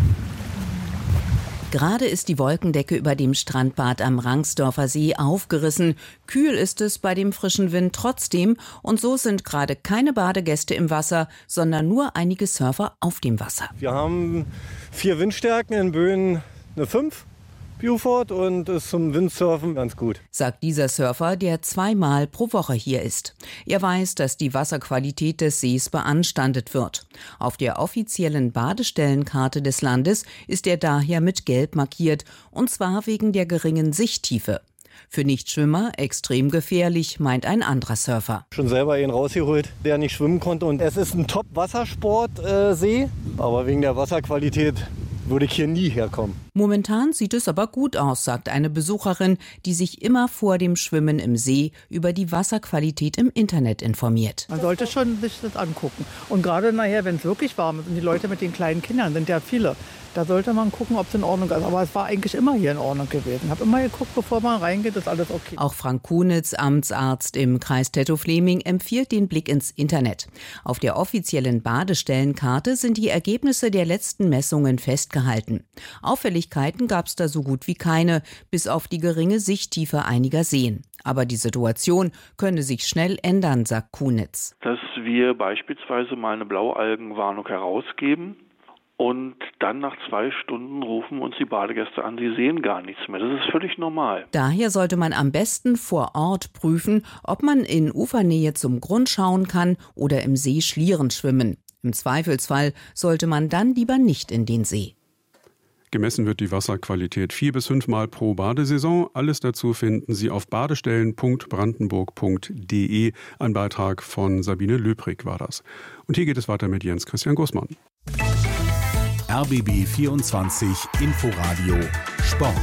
Gerade ist die Wolkendecke über dem Strandbad am Rangsdorfer See aufgerissen. Kühl ist es bei dem frischen Wind trotzdem. Und so sind gerade keine Badegäste im Wasser, sondern nur einige Surfer auf dem Wasser. Wir haben vier Windstärken in Böen, eine fünf. Beaufort und ist zum Windsurfen ganz gut. Sagt dieser Surfer, der zweimal pro Woche hier ist. Er weiß, dass die Wasserqualität des Sees beanstandet wird. Auf der offiziellen Badestellenkarte des Landes ist er daher mit Gelb markiert, und zwar wegen der geringen Sichttiefe. Für Nichtschwimmer extrem gefährlich, meint ein anderer Surfer. Schon selber ihn rausgeholt, der nicht schwimmen konnte. Und es ist ein Top-Wassersport-See, aber wegen der Wasserqualität würde ich hier nie herkommen. Momentan sieht es aber gut aus, sagt eine Besucherin, die sich immer vor dem Schwimmen im See über die Wasserqualität im Internet informiert. Man sollte schon sich das angucken. Und gerade nachher, wenn es wirklich warm ist und die Leute mit den kleinen Kindern sind ja viele, da sollte man gucken, ob es in Ordnung ist. Aber es war eigentlich immer hier in Ordnung gewesen. Ich habe immer geguckt, bevor man reingeht, ist alles okay. Auch Frank Kunitz, Amtsarzt im Kreis Teltow-Fläming, empfiehlt den Blick ins Internet. Auf der offiziellen Badestellenkarte sind die Ergebnisse der letzten Messungen festgehalten. Auffälligkeiten gab es da so gut wie keine, bis auf die geringe Sichttiefe einiger Seen. Aber die Situation könne sich schnell ändern, sagt Kunitz. Dass wir beispielsweise mal eine Blaualgenwarnung herausgeben, und dann nach zwei Stunden rufen uns die Badegäste an, sie sehen gar nichts mehr. Das ist völlig normal. Daher sollte man am besten vor Ort prüfen, ob man in Ufernähe zum Grund schauen kann oder im See Schlieren schwimmen. Im Zweifelsfall sollte man dann lieber nicht in den See. Gemessen wird die Wasserqualität vier bis fünfmal pro Badesaison. Alles dazu finden Sie auf badestellen punkt brandenburg punkt de. Ein Beitrag von Sabine Löbrig war das. Und hier geht es weiter mit Jens Christian Gussmann. R B B vierundzwanzig Inforadio Sport.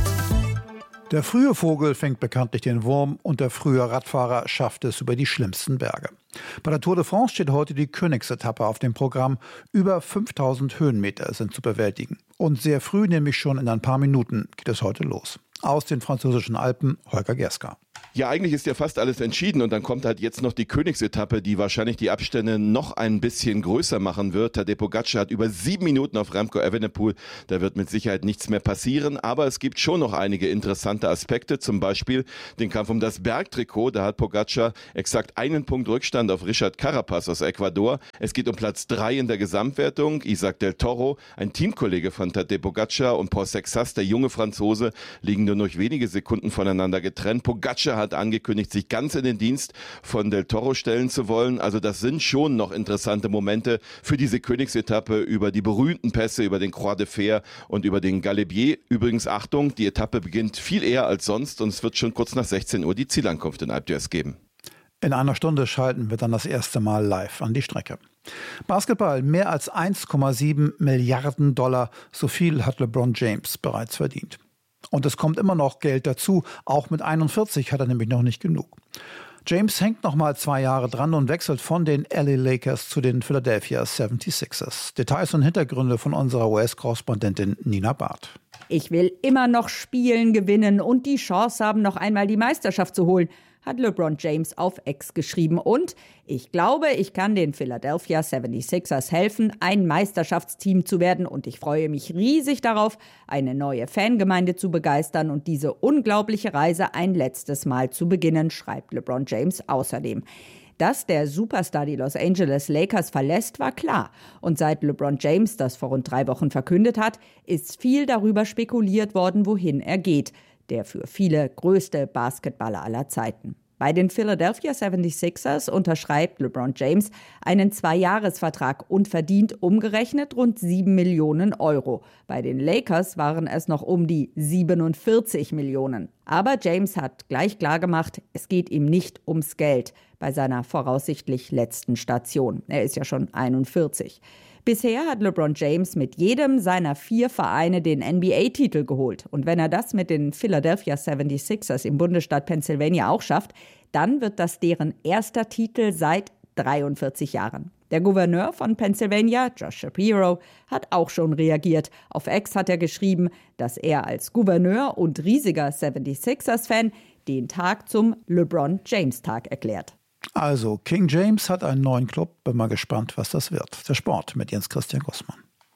Der frühe Vogel fängt bekanntlich den Wurm und der frühe Radfahrer schafft es über die schlimmsten Berge. Bei der Tour de France steht heute die Königsetappe auf dem Programm. Über fünftausend Höhenmeter sind zu bewältigen. Und sehr früh, nämlich schon in ein paar Minuten, geht es heute los. Aus den französischen Alpen, Holger Gerska. Ja, eigentlich ist ja fast alles entschieden und dann kommt halt jetzt noch die Königsetappe, die wahrscheinlich die Abstände noch ein bisschen größer machen wird. Tadej Pogačar hat über sieben Minuten auf Remco Evenepoel. Da wird mit Sicherheit nichts mehr passieren, aber es gibt schon noch einige interessante Aspekte, zum Beispiel den Kampf um das Bergtrikot. Da hat Pogačar exakt einen Punkt Rückstand auf Richard Carapaz aus Ecuador. Es geht um Platz drei in der Gesamtwertung. Isaac del Toro, ein Teamkollege von Tadej Pogačar, und Paul Sexas, der junge Franzose, liegen nur noch wenige Sekunden voneinander getrennt. Pogačar hat angekündigt, sich ganz in den Dienst von Del Toro stellen zu wollen. Also das sind schon noch interessante Momente für diese Königsetappe über die berühmten Pässe, über den Croix de Fer und über den Galibier. Übrigens, Achtung, die Etappe beginnt viel eher als sonst und es wird schon kurz nach sechzehn Uhr die Zielankunft in Alpe d'Huez geben. In einer Stunde schalten wir dann das erste Mal live an die Strecke. Basketball, mehr als eins Komma sieben Milliarden Dollar, so viel hat LeBron James bereits verdient. Und es kommt immer noch Geld dazu, auch mit einundvierzig hat er nämlich noch nicht genug. James hängt noch mal zwei Jahre dran und wechselt von den L A Lakers zu den Philadelphia seventy-sixers. Details und Hintergründe von unserer U S-Korrespondentin Nina Barth. Ich will immer noch spielen, gewinnen und die Chance haben, noch einmal die Meisterschaft zu holen, hat LeBron James auf X geschrieben. Und ich glaube, ich kann den Philadelphia seventy-sixers helfen, ein Meisterschaftsteam zu werden. Und ich freue mich riesig darauf, eine neue Fangemeinde zu begeistern und diese unglaubliche Reise ein letztes Mal zu beginnen, schreibt LeBron James außerdem. Dass der Superstar die Los Angeles Lakers verlässt, war klar. Und seit LeBron James das vor rund drei Wochen verkündet hat, ist viel darüber spekuliert worden, wohin er geht. Der für viele größte Basketballer aller Zeiten. Bei den Philadelphia seventy-sixers unterschreibt LeBron James einen Zweijahresvertrag und verdient umgerechnet rund sieben Millionen Euro. Bei den Lakers waren es noch um die siebenundvierzig Millionen. Aber James hat gleich klargemacht, es geht ihm nicht ums Geld bei seiner voraussichtlich letzten Station. Er ist ja schon einundvierzig. Bisher hat LeBron James mit jedem seiner vier Vereine den N B A-Titel geholt. Und wenn er das mit den Philadelphia seventy-sixers im Bundesstaat Pennsylvania auch schafft, dann wird das deren erster Titel seit dreiundvierzig Jahren. Der Gouverneur von Pennsylvania, Josh Shapiro, hat auch schon reagiert. Auf X hat er geschrieben, dass er als Gouverneur und riesiger seventy-sixers-Fan den Tag zum LeBron-James-Tag erklärt. Also, King James hat einen neuen Club. Bin mal gespannt, was das wird. Der Sport mit Jens Christian Gussmann.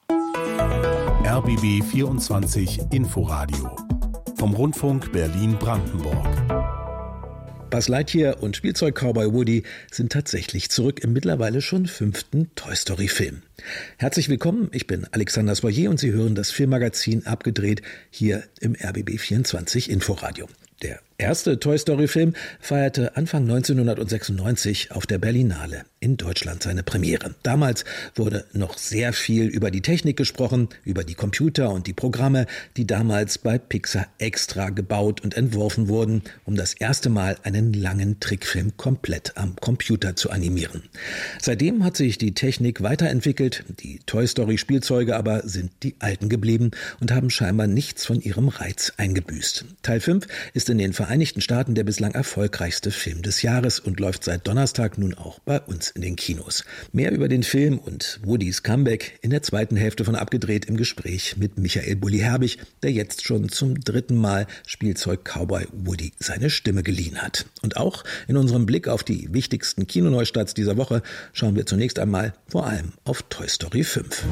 R B B vierundzwanzig Inforadio vom Rundfunk Berlin-Brandenburg. Buzz Lightyear und Spielzeug-Cowboy Woody sind tatsächlich zurück im mittlerweile schon fünften Toy-Story-Film. Herzlich willkommen, ich bin Alexander Soyer und Sie hören das Filmmagazin Abgedreht hier im R B B vierundzwanzig Inforadio. Der erste Toy-Story-Film feierte Anfang neunzehnhundertsechsundneunzig auf der Berlinale in Deutschland seine Premiere. Damals wurde noch sehr viel über die Technik gesprochen, über die Computer und die Programme, die damals bei Pixar extra gebaut und entworfen wurden, um das erste Mal einen langen Trickfilm komplett am Computer zu animieren. Seitdem hat sich die Technik weiterentwickelt, die Toy-Story-Spielzeuge aber sind die alten geblieben und haben scheinbar nichts von ihrem Reiz eingebüßt. Teil fünf ist in den Vereinigten Staaten der bislang erfolgreichste Film des Jahres und läuft seit Donnerstag nun auch bei uns in den Kinos. Mehr über den Film und Woodys Comeback in der zweiten Hälfte von Abgedreht im Gespräch mit Michael Bulli-Herbig, der jetzt schon zum dritten Mal Spielzeug-Cowboy Woody seine Stimme geliehen hat. Und auch in unserem Blick auf die wichtigsten Kinoneustarts dieser Woche schauen wir zunächst einmal vor allem auf Toy Story fünf.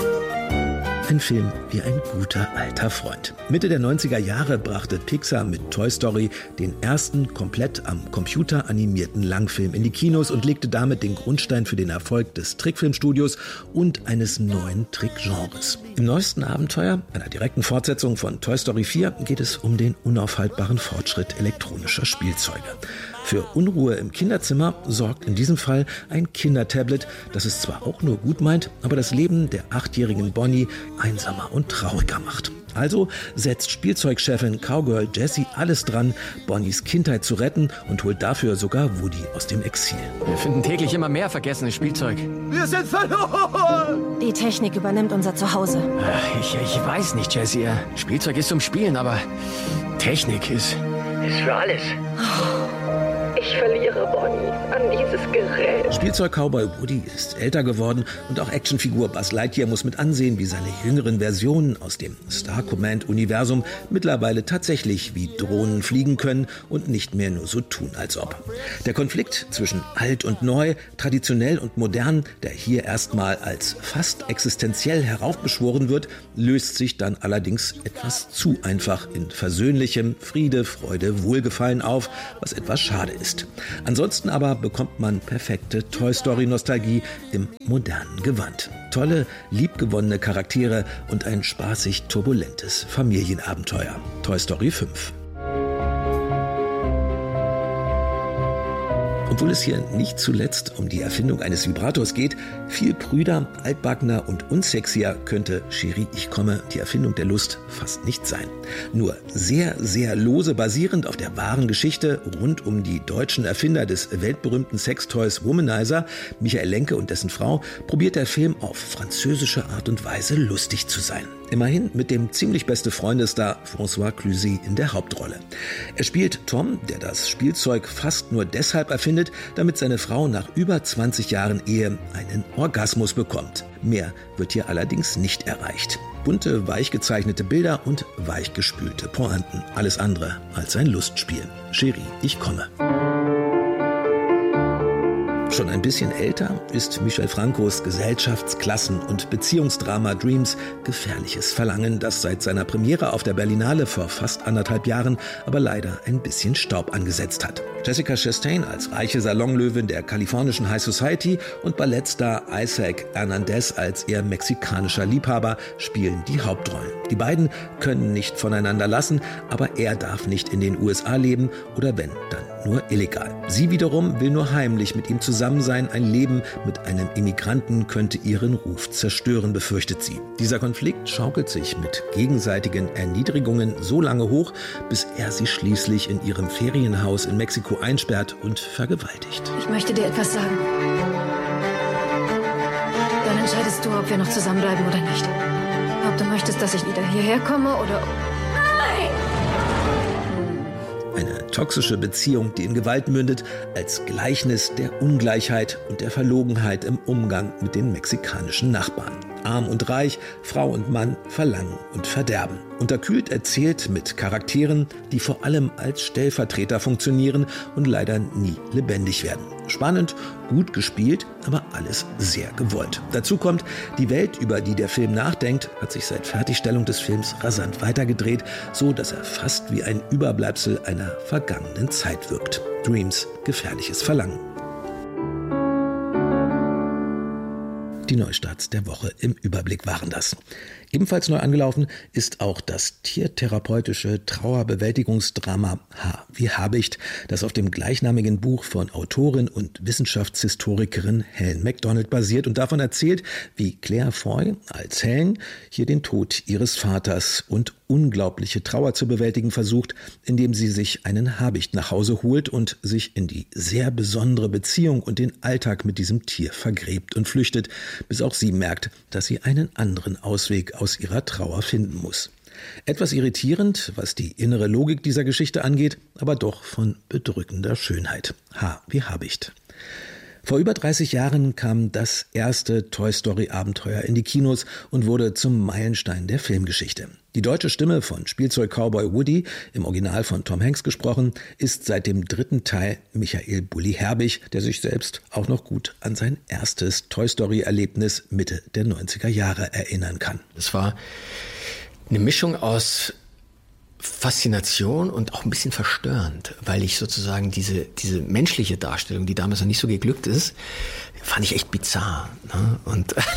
Ein Film wie ein guter alter Freund. Mitte der neunziger Jahre brachte Pixar mit Toy Story den ersten komplett am Computer animierten Langfilm in die Kinos und legte damit den Grundstein für den Erfolg des Trickfilmstudios und eines neuen Trickgenres. Im neuesten Abenteuer, einer direkten Fortsetzung von Toy Story vier, geht es um den unaufhaltbaren Fortschritt elektronischer Spielzeuge. Für Unruhe im Kinderzimmer sorgt in diesem Fall ein Kindertablet, das es zwar auch nur gut meint, aber das Leben der achtjährigen Bonnie einsamer und trauriger macht. Also setzt Spielzeugchefin Cowgirl Jessie alles dran, Bonnies Kindheit zu retten und holt dafür sogar Woody aus dem Exil. Wir finden täglich immer mehr vergessenes Spielzeug. Wir sind verloren! Die Technik übernimmt unser Zuhause. Ich, ich weiß nicht, Jessie. Spielzeug ist zum Spielen, aber Technik ist... ist für alles. Ich verliere Bonnie an dieses Gerät. Spielzeug-Cowboy Woody ist älter geworden und auch Actionfigur Buzz Lightyear muss mit ansehen, wie seine jüngeren Versionen aus dem Star Command-Universum mittlerweile tatsächlich wie Drohnen fliegen können und nicht mehr nur so tun, als ob. Der Konflikt zwischen alt und neu, traditionell und modern, der hier erstmal als fast existenziell heraufbeschworen wird, löst sich dann allerdings etwas zu einfach in versöhnlichem Friede, Freude, Wohlgefallen auf, was etwas schade ist. Ansonsten aber bekommt man perfekte Toy-Story-Nostalgie im modernen Gewand. Tolle, liebgewonnene Charaktere und ein spaßig turbulentes Familienabenteuer. Toy Story fünf. Obwohl es hier nicht zuletzt um die Erfindung eines Vibrators geht, viel prüder, altbackener und unsexier könnte Chérie, ich komme, die Erfindung der Lust fast nicht sein. Nur sehr, sehr lose basierend auf der wahren Geschichte rund um die deutschen Erfinder des weltberühmten Sextoys Womanizer, Michael Lenke und dessen Frau, probiert der Film auf französische Art und Weise lustig zu sein. Immerhin mit dem ziemlich beste Freundesstar François Cluzet in der Hauptrolle. Er spielt Tom, der das Spielzeug fast nur deshalb erfindet, damit seine Frau nach über zwanzig Jahren Ehe einen Orgasmus bekommt. Mehr wird hier allerdings nicht erreicht. Bunte, weich gezeichnete Bilder und weichgespülte Pointen. Alles andere als ein Lustspiel. Chérie, ich komme. Schon ein bisschen älter ist Michel Francos Gesellschafts-, Klassen- und Beziehungsdrama Dreams gefährliches Verlangen, das seit seiner Premiere auf der Berlinale vor fast anderthalb Jahren aber leider ein bisschen Staub angesetzt hat. Jessica Chastain als reiche Salonlöwin der kalifornischen High Society und Ballettstar Isaac Hernandez als ihr mexikanischer Liebhaber spielen die Hauptrollen. Die beiden können nicht voneinander lassen, aber er darf nicht in den U S A leben oder wenn, dann nur illegal. Sie wiederum will nur heimlich mit ihm zusammen sein. Ein Leben mit einem Immigranten könnte ihren Ruf zerstören, befürchtet sie. Dieser Konflikt schaukelt sich mit gegenseitigen Erniedrigungen so lange hoch, bis er sie schließlich in ihrem Ferienhaus in Mexiko einsperrt und vergewaltigt. Ich möchte dir etwas sagen. Dann entscheidest du, ob wir noch zusammenbleiben oder nicht. Ob du möchtest, dass ich wieder hierher komme oder... Nein! Eine toxische Beziehung, die in Gewalt mündet, als Gleichnis der Ungleichheit und der Verlogenheit im Umgang mit den mexikanischen Nachbarn. Arm und reich, Frau und Mann, Verlangen und Verderben. Unterkühlt erzählt mit Charakteren, die vor allem als Stellvertreter funktionieren und leider nie lebendig werden. Spannend, gut gespielt, aber alles sehr gewollt. Dazu kommt, die Welt, über die der Film nachdenkt, hat sich seit Fertigstellung des Films rasant weitergedreht, so dass er fast wie ein Überbleibsel einer vergangenen Zeit wirkt. Dreams, gefährliches Verlangen. Die Neustarts der Woche im Überblick waren das. Ebenfalls neu angelaufen ist auch das tiertherapeutische Trauerbewältigungsdrama H wie Habicht, das auf dem gleichnamigen Buch von Autorin und Wissenschaftshistorikerin Helen Macdonald basiert und davon erzählt, wie Claire Foy als Helen hier den Tod ihres Vaters und unglaubliche Trauer zu bewältigen versucht, indem sie sich einen Habicht nach Hause holt und sich in die sehr besondere Beziehung und den Alltag mit diesem Tier vergräbt und flüchtet, bis auch sie merkt, dass sie einen anderen Ausweg aus ihrer Trauer finden muss. Etwas irritierend, was die innere Logik dieser Geschichte angeht, aber doch von bedrückender Schönheit. H wie Habicht. Vor über dreißig Jahren kam das erste Toy-Story-Abenteuer in die Kinos und wurde zum Meilenstein der Filmgeschichte. Die deutsche Stimme von Spielzeug-Cowboy Woody, im Original von Tom Hanks gesprochen, ist seit dem dritten Teil Michael Bulli Herbig, der sich selbst auch noch gut an sein erstes Toy-Story-Erlebnis Mitte der neunziger Jahre erinnern kann. Es war eine Mischung aus Faszination und auch ein bisschen verstörend, weil ich sozusagen diese, diese menschliche Darstellung, die damals noch nicht so geglückt ist, fand ich echt bizarr. Ne? Und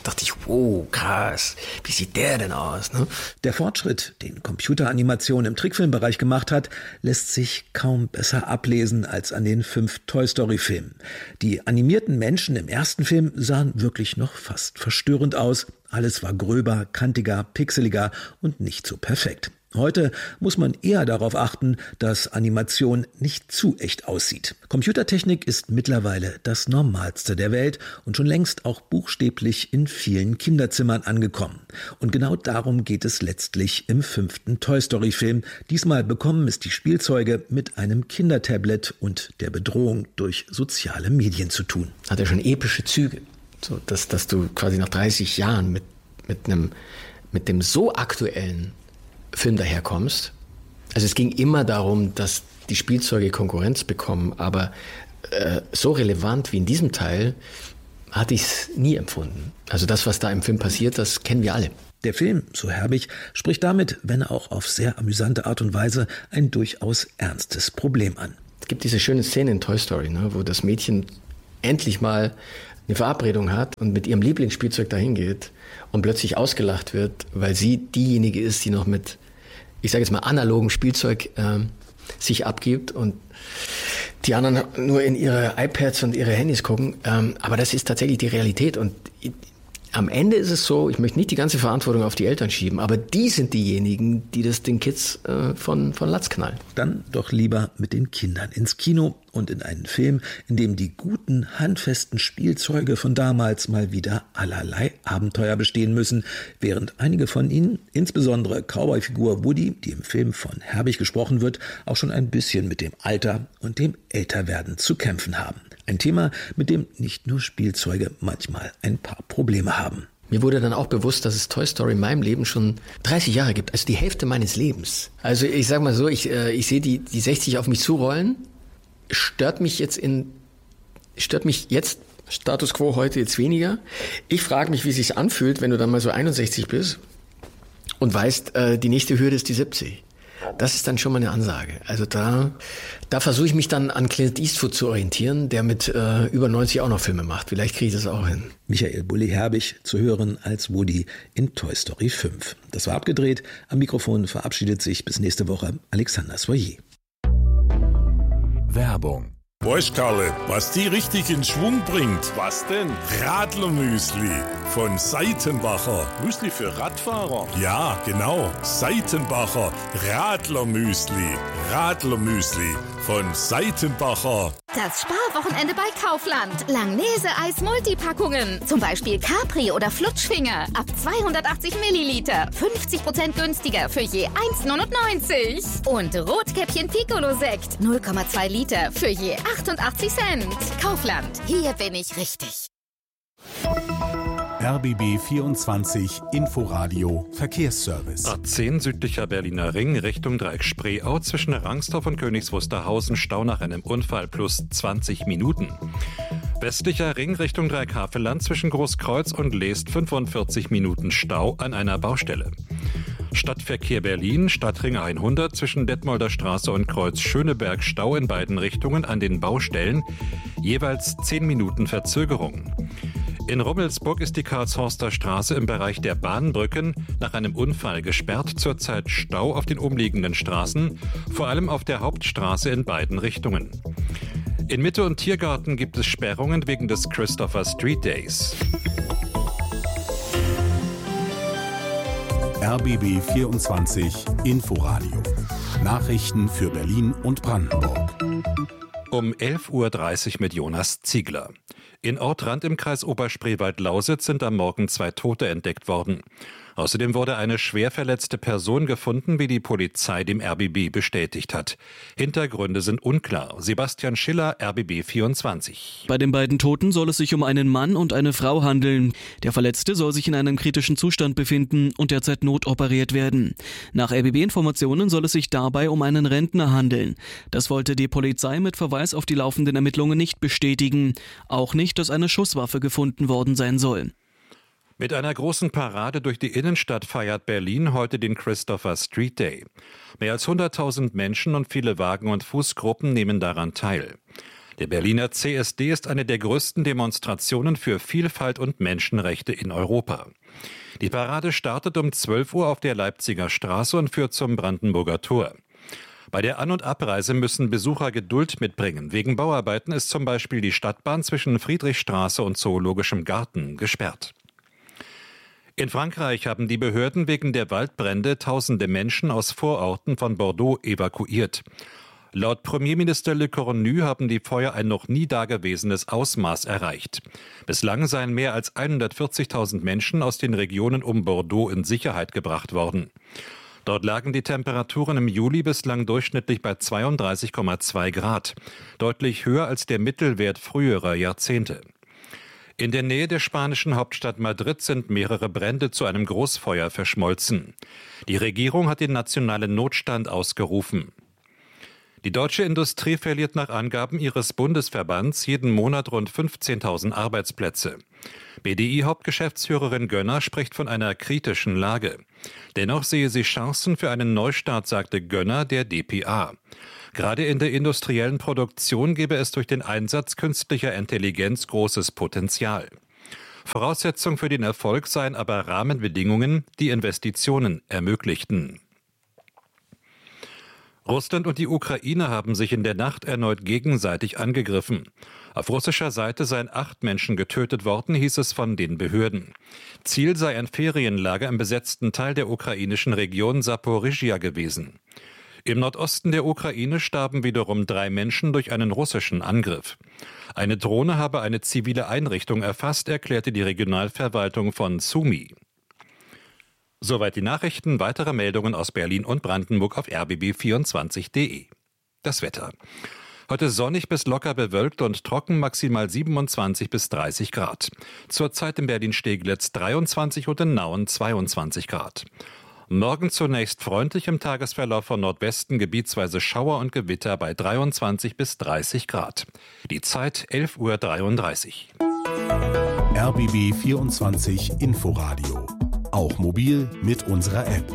dachte ich, wow, krass, wie sieht der denn aus? Ne? Der Fortschritt, den Computeranimation im Trickfilmbereich gemacht hat, lässt sich kaum besser ablesen als an den fünf Toy-Story-Filmen. Die animierten Menschen im ersten Film sahen wirklich noch fast verstörend aus. Alles war gröber, kantiger, pixeliger und nicht so perfekt. Heute muss man eher darauf achten, dass Animation nicht zu echt aussieht. Computertechnik ist mittlerweile das Normalste der Welt und schon längst auch buchstäblich in vielen Kinderzimmern angekommen. Und genau darum geht es letztlich im fünften Toy-Story-Film. Diesmal bekommen es die Spielzeuge mit einem Kindertablet und der Bedrohung durch soziale Medien zu tun. Hat ja schon epische Züge, so dass, dass du quasi nach dreißig Jahren mit, mit, einem, mit dem so aktuellen Film daherkommst. Also es ging immer darum, dass die Spielzeuge Konkurrenz bekommen, aber äh, so relevant wie in diesem Teil hatte ich es nie empfunden. Also das, was da im Film passiert, das kennen wir alle. Der Film, so Herbig, spricht damit, wenn auch auf sehr amüsante Art und Weise, ein durchaus ernstes Problem an. Es gibt diese schöne Szene in Toy Story, ne, wo das Mädchen endlich mal eine Verabredung hat und mit ihrem Lieblingsspielzeug dahin geht und plötzlich ausgelacht wird, weil sie diejenige ist, die noch mit, ich sage jetzt mal, analogem Spielzeug äh, sich abgibt und die anderen nur in ihre iPads und ihre Handys gucken. Ähm, aber das ist tatsächlich die Realität und am Ende ist es so, ich möchte nicht die ganze Verantwortung auf die Eltern schieben, aber die sind diejenigen, die das den Kids äh, von, von Latz knallen. Dann doch lieber mit den Kindern ins Kino und in einen Film, in dem die guten, handfesten Spielzeuge von damals mal wieder allerlei Abenteuer bestehen müssen, während einige von ihnen, insbesondere Cowboy-Figur Woody, die im Film von Herbig gesprochen wird, auch schon ein bisschen mit dem Alter und dem Älterwerden zu kämpfen haben. Ein Thema, mit dem nicht nur Spielzeuge manchmal ein paar Probleme haben. Mir wurde dann auch bewusst, dass es Toy Story in meinem Leben schon dreißig Jahre gibt, also die Hälfte meines Lebens. Also ich sag mal so, ich, äh, ich sehe die, die sechzig auf mich zurollen, stört mich jetzt in, stört mich jetzt, Status Quo heute jetzt weniger. Ich frage mich, wie es sich anfühlt, wenn du dann mal so einundsechzig bist und weißt, äh, die nächste Hürde ist die siebzig. Das ist dann schon mal eine Ansage. Also da, da versuche ich mich dann an Clint Eastwood zu orientieren, der mit äh, über neunzig auch noch Filme macht. Vielleicht kriege ich das auch hin. Michael Bulli-Herbig zu hören als Woody in Toy Story fünf. Das war abgedreht. Am Mikrofon verabschiedet sich bis nächste Woche Alexander Soyer. Werbung. Weißt Karle, was die richtig in Schwung bringt? Was denn? Radlermüsli von Seitenbacher. Müsli für Radfahrer? Ja, genau. Seitenbacher Radlermüsli. Radlermüsli von Seitenbacher. Das Sparwochenende bei Kaufland. Langnese-Eis Multipackungen. Zum Beispiel Capri oder Flutschfinger. Ab zweihundertachtzig Milliliter. fünfzig Prozent günstiger für je eins neunundneunzig. Und Rotkäppchen Piccolo-Sekt. null Komma zwei Liter für je achtundachtzig Cent. Kaufland. Hier bin ich richtig. R B B vierundzwanzig Inforadio Verkehrsservice. A zehn südlicher Berliner Ring Richtung Dreieck Spreeau zwischen Rangsdorf und Königs Wusterhausen Stau nach einem Unfall plus zwanzig Minuten. Westlicher Ring Richtung Dreieck Havelland zwischen Großkreuz und Leest fünfundvierzig Minuten Stau an einer Baustelle. Stadtverkehr Berlin, Stadtring hundert zwischen Detmolder Straße und Kreuz Schöneberg Stau in beiden Richtungen an den Baustellen, jeweils zehn Minuten Verzögerung. In Rummelsburg ist die Karlshorster Straße im Bereich der Bahnbrücken nach einem Unfall gesperrt, zurzeit Stau auf den umliegenden Straßen, vor allem auf der Hauptstraße in beiden Richtungen. In Mitte und Tiergarten gibt es Sperrungen wegen des Christopher Street Days. R B B vierundzwanzig Inforadio. Nachrichten für Berlin und Brandenburg. Um elf Uhr dreißig mit Jonas Ziegler. In Ortrand im Kreis Oberspreewald-Lausitz sind am Morgen zwei Tote entdeckt worden. Außerdem wurde eine schwer verletzte Person gefunden, wie die Polizei dem R B B bestätigt hat. Hintergründe sind unklar. Sebastian Schiller, R B B vierundzwanzig. Bei den beiden Toten soll es sich um einen Mann und eine Frau handeln. Der Verletzte soll sich in einem kritischen Zustand befinden und derzeit notoperiert werden. Nach R B B-Informationen soll es sich dabei um einen Rentner handeln. Das wollte die Polizei mit Verweis auf die laufenden Ermittlungen nicht bestätigen. Auch nicht, dass eine Schusswaffe gefunden worden sein soll. Mit einer großen Parade durch die Innenstadt feiert Berlin heute den Christopher Street Day. Mehr als hunderttausend Menschen und viele Wagen- und Fußgruppen nehmen daran teil. Der Berliner C S D ist eine der größten Demonstrationen für Vielfalt und Menschenrechte in Europa. Die Parade startet um zwölf Uhr auf der Leipziger Straße und führt zum Brandenburger Tor. Bei der An- und Abreise müssen Besucher Geduld mitbringen. Wegen Bauarbeiten ist zum Beispiel die Stadtbahn zwischen Friedrichstraße und Zoologischem Garten gesperrt. In Frankreich haben die Behörden wegen der Waldbrände tausende Menschen aus Vororten von Bordeaux evakuiert. Laut Premierminister Le Cornu haben die Feuer ein noch nie dagewesenes Ausmaß erreicht. Bislang seien mehr als hundertvierzigtausend Menschen aus den Regionen um Bordeaux in Sicherheit gebracht worden. Dort lagen die Temperaturen im Juli bislang durchschnittlich bei zweiunddreißig Komma zwei Grad, deutlich höher als der Mittelwert früherer Jahrzehnte. In der Nähe der spanischen Hauptstadt Madrid sind mehrere Brände zu einem Großfeuer verschmolzen. Die Regierung hat den nationalen Notstand ausgerufen. Die deutsche Industrie verliert nach Angaben ihres Bundesverbands jeden Monat rund fünfzehntausend Arbeitsplätze. B D I-Hauptgeschäftsführerin Gönner spricht von einer kritischen Lage. Dennoch sehe sie Chancen für einen Neustart, sagte Gönner der D P A. Gerade in der industriellen Produktion gebe es durch den Einsatz künstlicher Intelligenz großes Potenzial. Voraussetzung für den Erfolg seien aber Rahmenbedingungen, die Investitionen ermöglichten. Russland und die Ukraine haben sich in der Nacht erneut gegenseitig angegriffen. Auf russischer Seite seien acht Menschen getötet worden, hieß es von den Behörden. Ziel sei ein Ferienlager im besetzten Teil der ukrainischen Region Saporischschja gewesen. Im Nordosten der Ukraine starben wiederum drei Menschen durch einen russischen Angriff. Eine Drohne habe eine zivile Einrichtung erfasst, erklärte die Regionalverwaltung von Sumy. Soweit die Nachrichten. Weitere Meldungen aus Berlin und Brandenburg auf r b b vierundzwanzig punkt d e. Das Wetter. Heute sonnig bis locker bewölkt und trocken, maximal siebenundzwanzig bis dreißig Grad. Zurzeit in Berlin-Steglitz dreiundzwanzig und in Nauen zweiundzwanzig Grad. Morgen zunächst freundlich, im Tagesverlauf von Nordwesten gebietsweise Schauer und Gewitter bei dreiundzwanzig bis dreißig Grad. Die Zeit elf Uhr dreiunddreißig. R B B vierundzwanzig Inforadio. Auch mobil mit unserer App.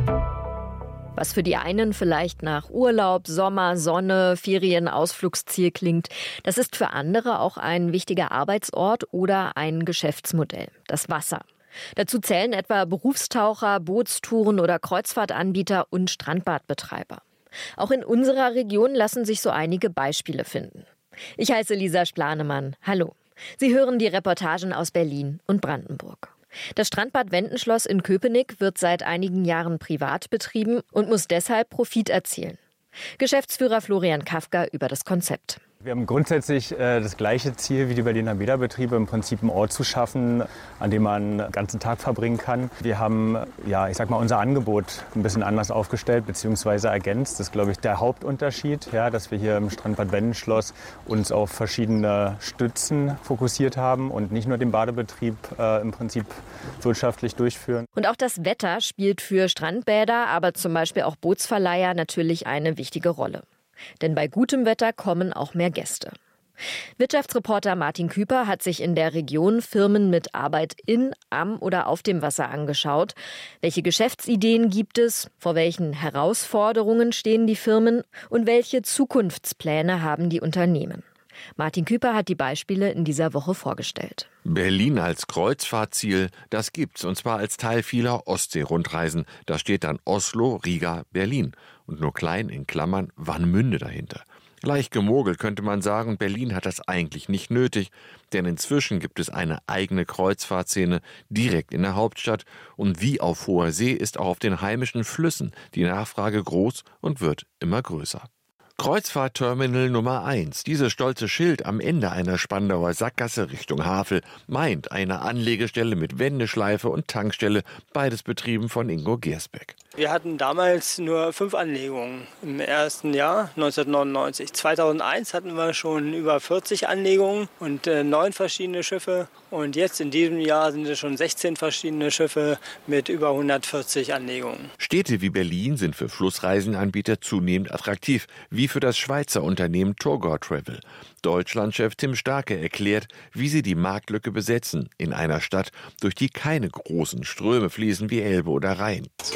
Was für die einen vielleicht nach Urlaub, Sommer, Sonne, Ferien, Ausflugsziel klingt, das ist für andere auch ein wichtiger Arbeitsort oder ein Geschäftsmodell, das Wasser. Dazu zählen etwa Berufstaucher, Bootstouren oder Kreuzfahrtanbieter und Strandbadbetreiber. Auch in unserer Region lassen sich so einige Beispiele finden. Ich heiße Lisa Splanemann. Hallo. Sie hören die Reportagen aus Berlin und Brandenburg. Das Strandbad Wendenschloss in Köpenick wird seit einigen Jahren privat betrieben und muss deshalb Profit erzielen. Geschäftsführer Florian Kafka über das Konzept. Wir haben grundsätzlich äh, das gleiche Ziel wie die Berliner Bäderbetriebe, im Prinzip einen Ort zu schaffen, an dem man den ganzen Tag verbringen kann. Wir haben, ja, ich sag mal, unser Angebot ein bisschen anders aufgestellt bzw. ergänzt. Das ist, glaube ich, der Hauptunterschied, ja, dass wir hier im Strandbad Wendenschloss uns auf verschiedene Stützen fokussiert haben und nicht nur den Badebetrieb äh, im Prinzip wirtschaftlich durchführen. Und auch das Wetter spielt für Strandbäder, aber zum Beispiel auch Bootsverleiher natürlich eine wichtige Rolle. Denn bei gutem Wetter kommen auch mehr Gäste. Wirtschaftsreporter Martin Küper hat sich in der Region Firmen mit Arbeit in, am oder auf dem Wasser angeschaut. Welche Geschäftsideen gibt es? Vor welchen Herausforderungen stehen die Firmen? Und welche Zukunftspläne haben die Unternehmen? Martin Küper hat die Beispiele in dieser Woche vorgestellt. Berlin als Kreuzfahrtziel, das gibt's, und zwar als Teil vieler Ostsee-Rundreisen. Da steht dann Oslo, Riga, Berlin und nur klein in Klammern Warnemünde dahinter. Leicht gemogelt könnte man sagen, Berlin hat das eigentlich nicht nötig, denn inzwischen gibt es eine eigene Kreuzfahrtszene direkt in der Hauptstadt und wie auf hoher See ist auch auf den heimischen Flüssen die Nachfrage groß und wird immer größer. Kreuzfahrtterminal Nummer eins. Dieses stolze Schild am Ende einer Spandauer Sackgasse Richtung Havel meint eine Anlegestelle mit Wendeschleife und Tankstelle, beides betrieben von Ingo Gersbeck. Wir hatten damals nur fünf Anlegungen im ersten Jahr, neunzehnhundertneunundneunzig. zweitausendeins hatten wir schon über vierzig Anlegungen und äh, neun verschiedene Schiffe. Und jetzt in diesem Jahr sind es schon sechzehn verschiedene Schiffe mit über hundertvierzig Anlegungen. Städte wie Berlin sind für Flussreisenanbieter zunehmend attraktiv, wie für das Schweizer Unternehmen Torgor Travel. Deutschlandchef Tim Starke erklärt, wie sie die Marktlücke besetzen in einer Stadt, durch die keine großen Ströme fließen wie Elbe oder Rhein. Es ist eine kleine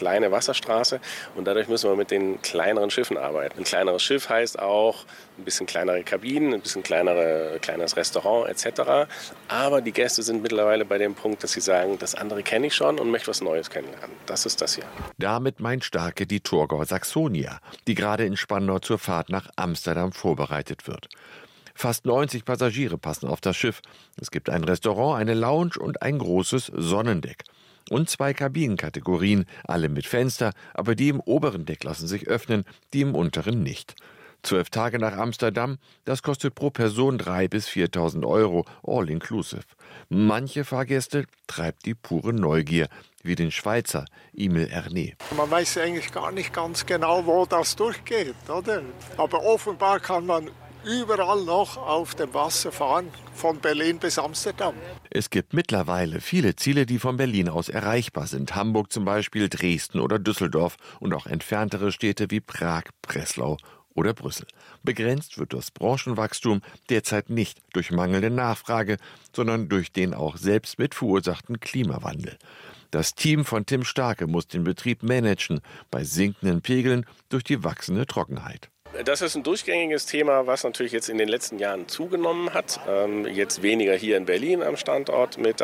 kleine Wasserstraße und dadurch müssen wir mit den kleineren Schiffen arbeiten. Ein kleineres Schiff heißt auch ein bisschen kleinere Kabinen, ein bisschen kleinere, kleineres Restaurant et cetera. Aber die Gäste sind mittlerweile bei dem Punkt, dass sie sagen, das andere kenne ich schon und möchte was Neues kennenlernen. Das ist das hier. Damit meint Starke die Thurgau Saxonia, die gerade in Spandau zur Fahrt nach Amsterdam vorbereitet wird. Fast neunzig Passagiere passen auf das Schiff. Es gibt ein Restaurant, eine Lounge und ein großes Sonnendeck. Und zwei Kabinenkategorien, alle mit Fenster, aber die im oberen Deck lassen sich öffnen, die im unteren nicht. Zwölf Tage nach Amsterdam, das kostet pro Person dreitausend bis viertausend Euro, all inclusive. Manche Fahrgäste treibt die pure Neugier, wie den Schweizer Emil Erne. Man weiß eigentlich gar nicht ganz genau, wo das durchgeht, oder? Aber offenbar kann man überall noch auf dem Wasser fahren, von Berlin bis Amsterdam. Es gibt mittlerweile viele Ziele, die von Berlin aus erreichbar sind. Hamburg zum Beispiel, Dresden oder Düsseldorf und auch entferntere Städte wie Prag, Breslau oder Brüssel. Begrenzt wird das Branchenwachstum derzeit nicht durch mangelnde Nachfrage, sondern durch den auch selbst mit verursachten Klimawandel. Das Team von Tim Starke muss den Betrieb managen bei sinkenden Pegeln durch die wachsende Trockenheit. Das ist ein durchgängiges Thema, was natürlich jetzt in den letzten Jahren zugenommen hat. Ähm, jetzt weniger hier in Berlin am Standort mit